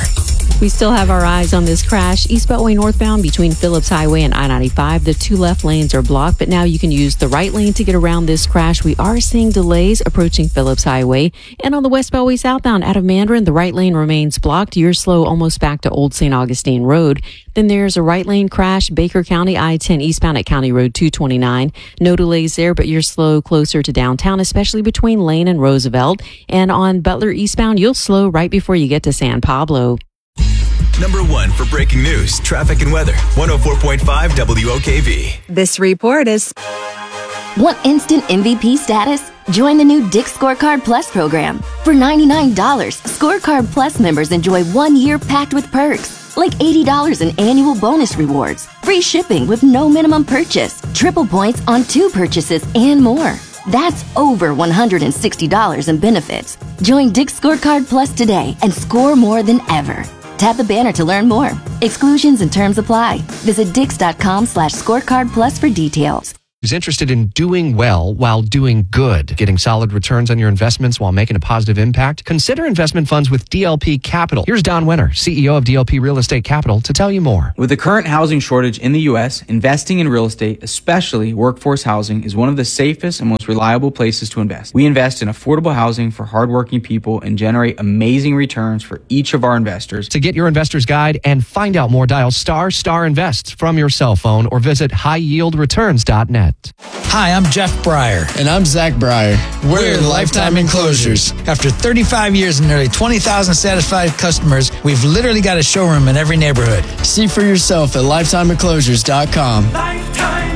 Speaker 7: We still have our eyes on this crash. East Beltway northbound between Phillips Highway and I ninety-five. The two left lanes are blocked, but now you can use the right lane to get around this crash. We are seeing delays approaching Phillips Highway. And on the West Beltway southbound out of Mandarin, the right lane remains blocked. You're slow almost back to Old Saint Augustine Road. Then there's a right lane crash, Baker County, I ten eastbound at County Road two twenty-nine. No delays there, but you're slow closer to downtown, especially between Lane and Roosevelt. And on Butler eastbound, you'll slow right before you get to San Pablo.
Speaker 6: Number one for breaking news, traffic, and weather. one oh four point five W O K V.
Speaker 9: This report is... Want instant M V P status? Join the new Dick's Scorecard Plus program. For ninety-nine dollars, Scorecard Plus members enjoy one year packed with perks, like eighty dollars in annual bonus rewards, free shipping with no minimum purchase, triple points on two purchases, and more. That's over one hundred sixty dollars in benefits. Join Dick's Scorecard Plus today and score more than ever. Tap the banner to learn more. Exclusions and terms apply. Visit dix.com slash scorecard plus for details.
Speaker 18: Who's interested in doing well while doing good, getting solid returns on your investments while making a positive impact? Consider investment funds with D L P Capital. Here's Don Winter, C E O of D L P Real Estate Capital, to tell you more.
Speaker 8: With the current housing shortage in the U S, investing in real estate, especially workforce housing, is one of the safest and most reliable places to invest. We invest in affordable housing for hardworking people and generate amazing returns for each of our investors.
Speaker 18: To get your investor's guide and find out more, dial star star invest from your cell phone or visit high yield returns dot net.
Speaker 29: Hi, I'm Jeff Breyer. And I'm Zach Breyer. We're Lifetime Enclosures. After thirty-five years and nearly twenty thousand satisfied customers, we've literally got a showroom in every neighborhood. See for yourself at lifetime enclosures dot com.
Speaker 14: Lifetime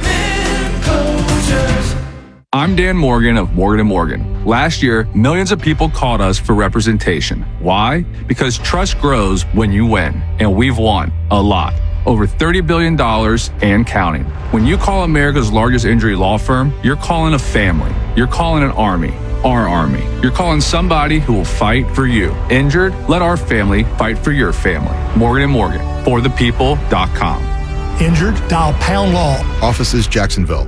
Speaker 14: Enclosures.
Speaker 15: I'm Dan Morgan of Morgan and Morgan. Last year, millions of people called us for representation. Why? Because trust grows when you win, and we've won a lot. Over thirty billion dollars and counting. When you call America's largest injury law firm, you're calling a family. You're calling an army. Our army. You're calling somebody who will fight for you. Injured? Let our family fight for your family. Morgan and Morgan. For the people dot com.
Speaker 21: Injured? Dial pound law.
Speaker 22: Offices Jacksonville.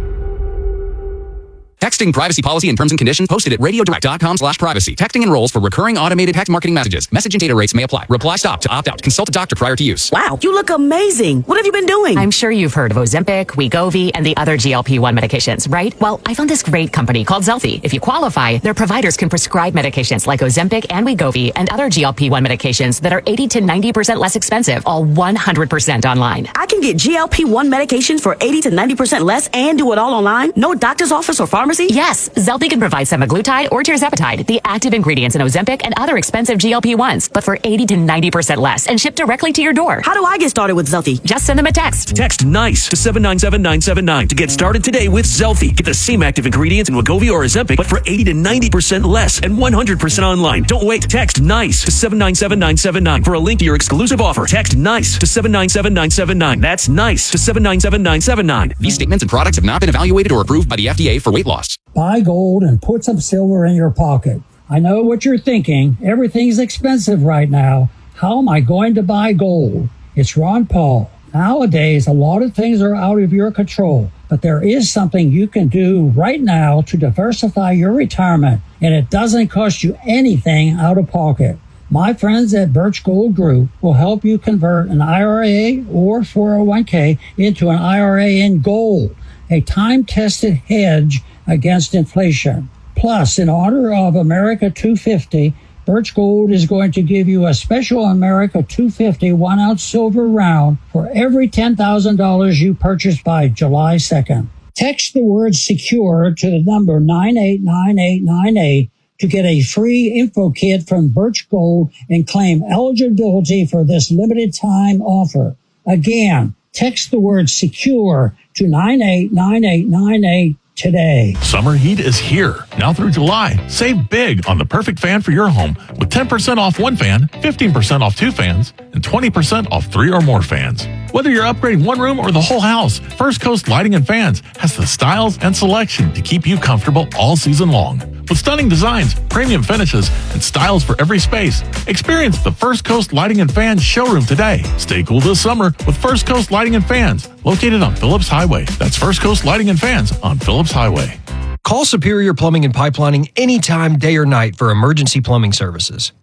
Speaker 23: Texting privacy policy and terms and conditions posted at radiodirect.com slash privacy. Texting enrolls for recurring automated text marketing messages. Message and data rates may apply. Reply stop to opt out. Consult a doctor prior to use.
Speaker 24: Wow, you look amazing. What have you been doing?
Speaker 25: I'm sure you've heard of Ozempic, Wegovy, and the other G L P one medications, right? Well, I found this great company called Zelfie. If you qualify, their providers can prescribe medications like Ozempic and Wegovy and other G L P one medications that are eighty to ninety percent less expensive, all one hundred percent online.
Speaker 24: I can get G L P one medications for eighty to ninety percent less and do it all online? No doctor's office or pharmacy?
Speaker 25: Yes, Zelfie can provide semaglutide or tirzepatide, the active ingredients in Ozempic and other expensive G L P ones, but for eighty to ninety percent less and shipped directly to your door.
Speaker 24: How do I get started with Zelfie?
Speaker 25: Just send them a text.
Speaker 26: Text NICE to seven nine seven nine seven nine to get started today with Zelfie. Get the same active ingredients in Wegovy or Ozempic, but for eighty to ninety percent less and one hundred percent online. Don't wait. Text NICE to seven nine seven nine seven nine for a link to your exclusive offer. Text NICE to seven nine seven nine seven nine. That's NICE to seven nine seven nine seven nine.
Speaker 23: These statements and products have not been evaluated or approved by the F D A for weight loss.
Speaker 30: Buy gold and put some silver in your pocket. I know what you're thinking. Everything's expensive right now. How am I going to buy gold? It's Ron Paul. Nowadays, a lot of things are out of your control, but there is something you can do right now to diversify your retirement, and it doesn't cost you anything out of pocket. My friends at Birch Gold Group will help you convert an I R A or four oh one k into an I R A in gold, a time-tested hedge against inflation. Plus, in honor of America two fifty, Birch Gold is going to give you a special America two fifty one-ounce silver round for every ten thousand dollars you purchase by July second. Text the word SECURE to the number nine eight nine eight nine eight to get a free info kit from Birch Gold and claim eligibility for this limited time offer. Again, text the word SECURE to nine eight nine eight nine eight today.
Speaker 20: Summer heat is here. Now through July. Save big on the perfect fan for your home with ten percent off one fan, fifteen percent off two fans, and twenty percent off three or more fans. Whether you're upgrading one room or the whole house, First Coast Lighting and Fans has the styles and selection to keep you comfortable all season long. With stunning designs, premium finishes, and styles for every space, experience the First Coast Lighting and Fans showroom today. Stay cool this summer with First Coast Lighting and Fans, located on Phillips Highway. That's First Coast Lighting and Fans on Phillips Highway.
Speaker 32: Call Superior Plumbing and Pipelining anytime, day or night for emergency plumbing services.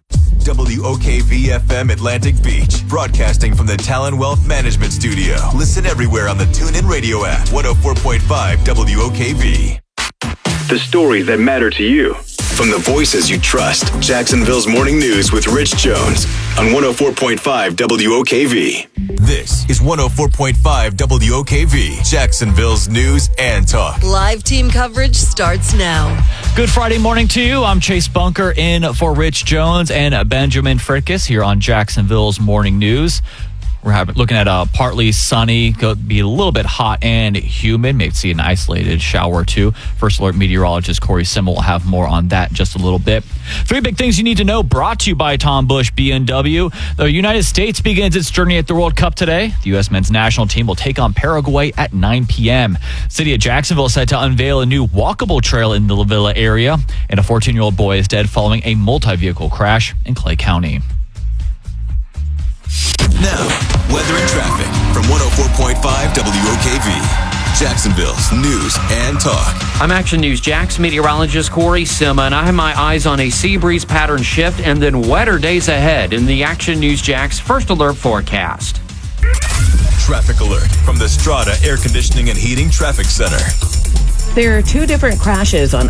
Speaker 6: W O K V F M Atlantic Beach, broadcasting from the Talon Wealth Management Studio. Listen everywhere on the TuneIn Radio app. one oh four point five W O K V.
Speaker 1: The stories that matter to you.
Speaker 6: From the voices you trust, Jacksonville's Morning News with Rich Jones on one oh four point five W O K V. This is one oh four point five W O K V, Jacksonville's News and Talk.
Speaker 4: Live team coverage starts now.
Speaker 2: Good Friday morning to you. I'm Chase Bunker in for Rich Jones and Benjamin Frickus here on Jacksonville's Morning News. We're having, looking at a partly sunny, could be a little bit hot and humid. Maybe see an isolated shower or two. First Alert meteorologist Corey Simmel will have more on that in just a little bit. Three big things you need to know, brought to you by Tom Bush B M W. The United States begins its journey at the World Cup today. The U S men's national team will take on Paraguay at nine p.m. City of Jacksonville is set to unveil a new walkable trail in the La Villa area. And a fourteen-year-old boy is dead following a multi-vehicle crash in Clay County.
Speaker 6: Now, weather and traffic from one oh four point five W O K V, Jacksonville's News and Talk.
Speaker 31: I'm Action News Jax meteorologist Corey Sima, and I have my eyes on a sea breeze pattern shift and then wetter days ahead in the Action News Jax First Alert forecast.
Speaker 6: Traffic alert from the Strata Air Conditioning and Heating Traffic Center.
Speaker 10: There are two different crashes on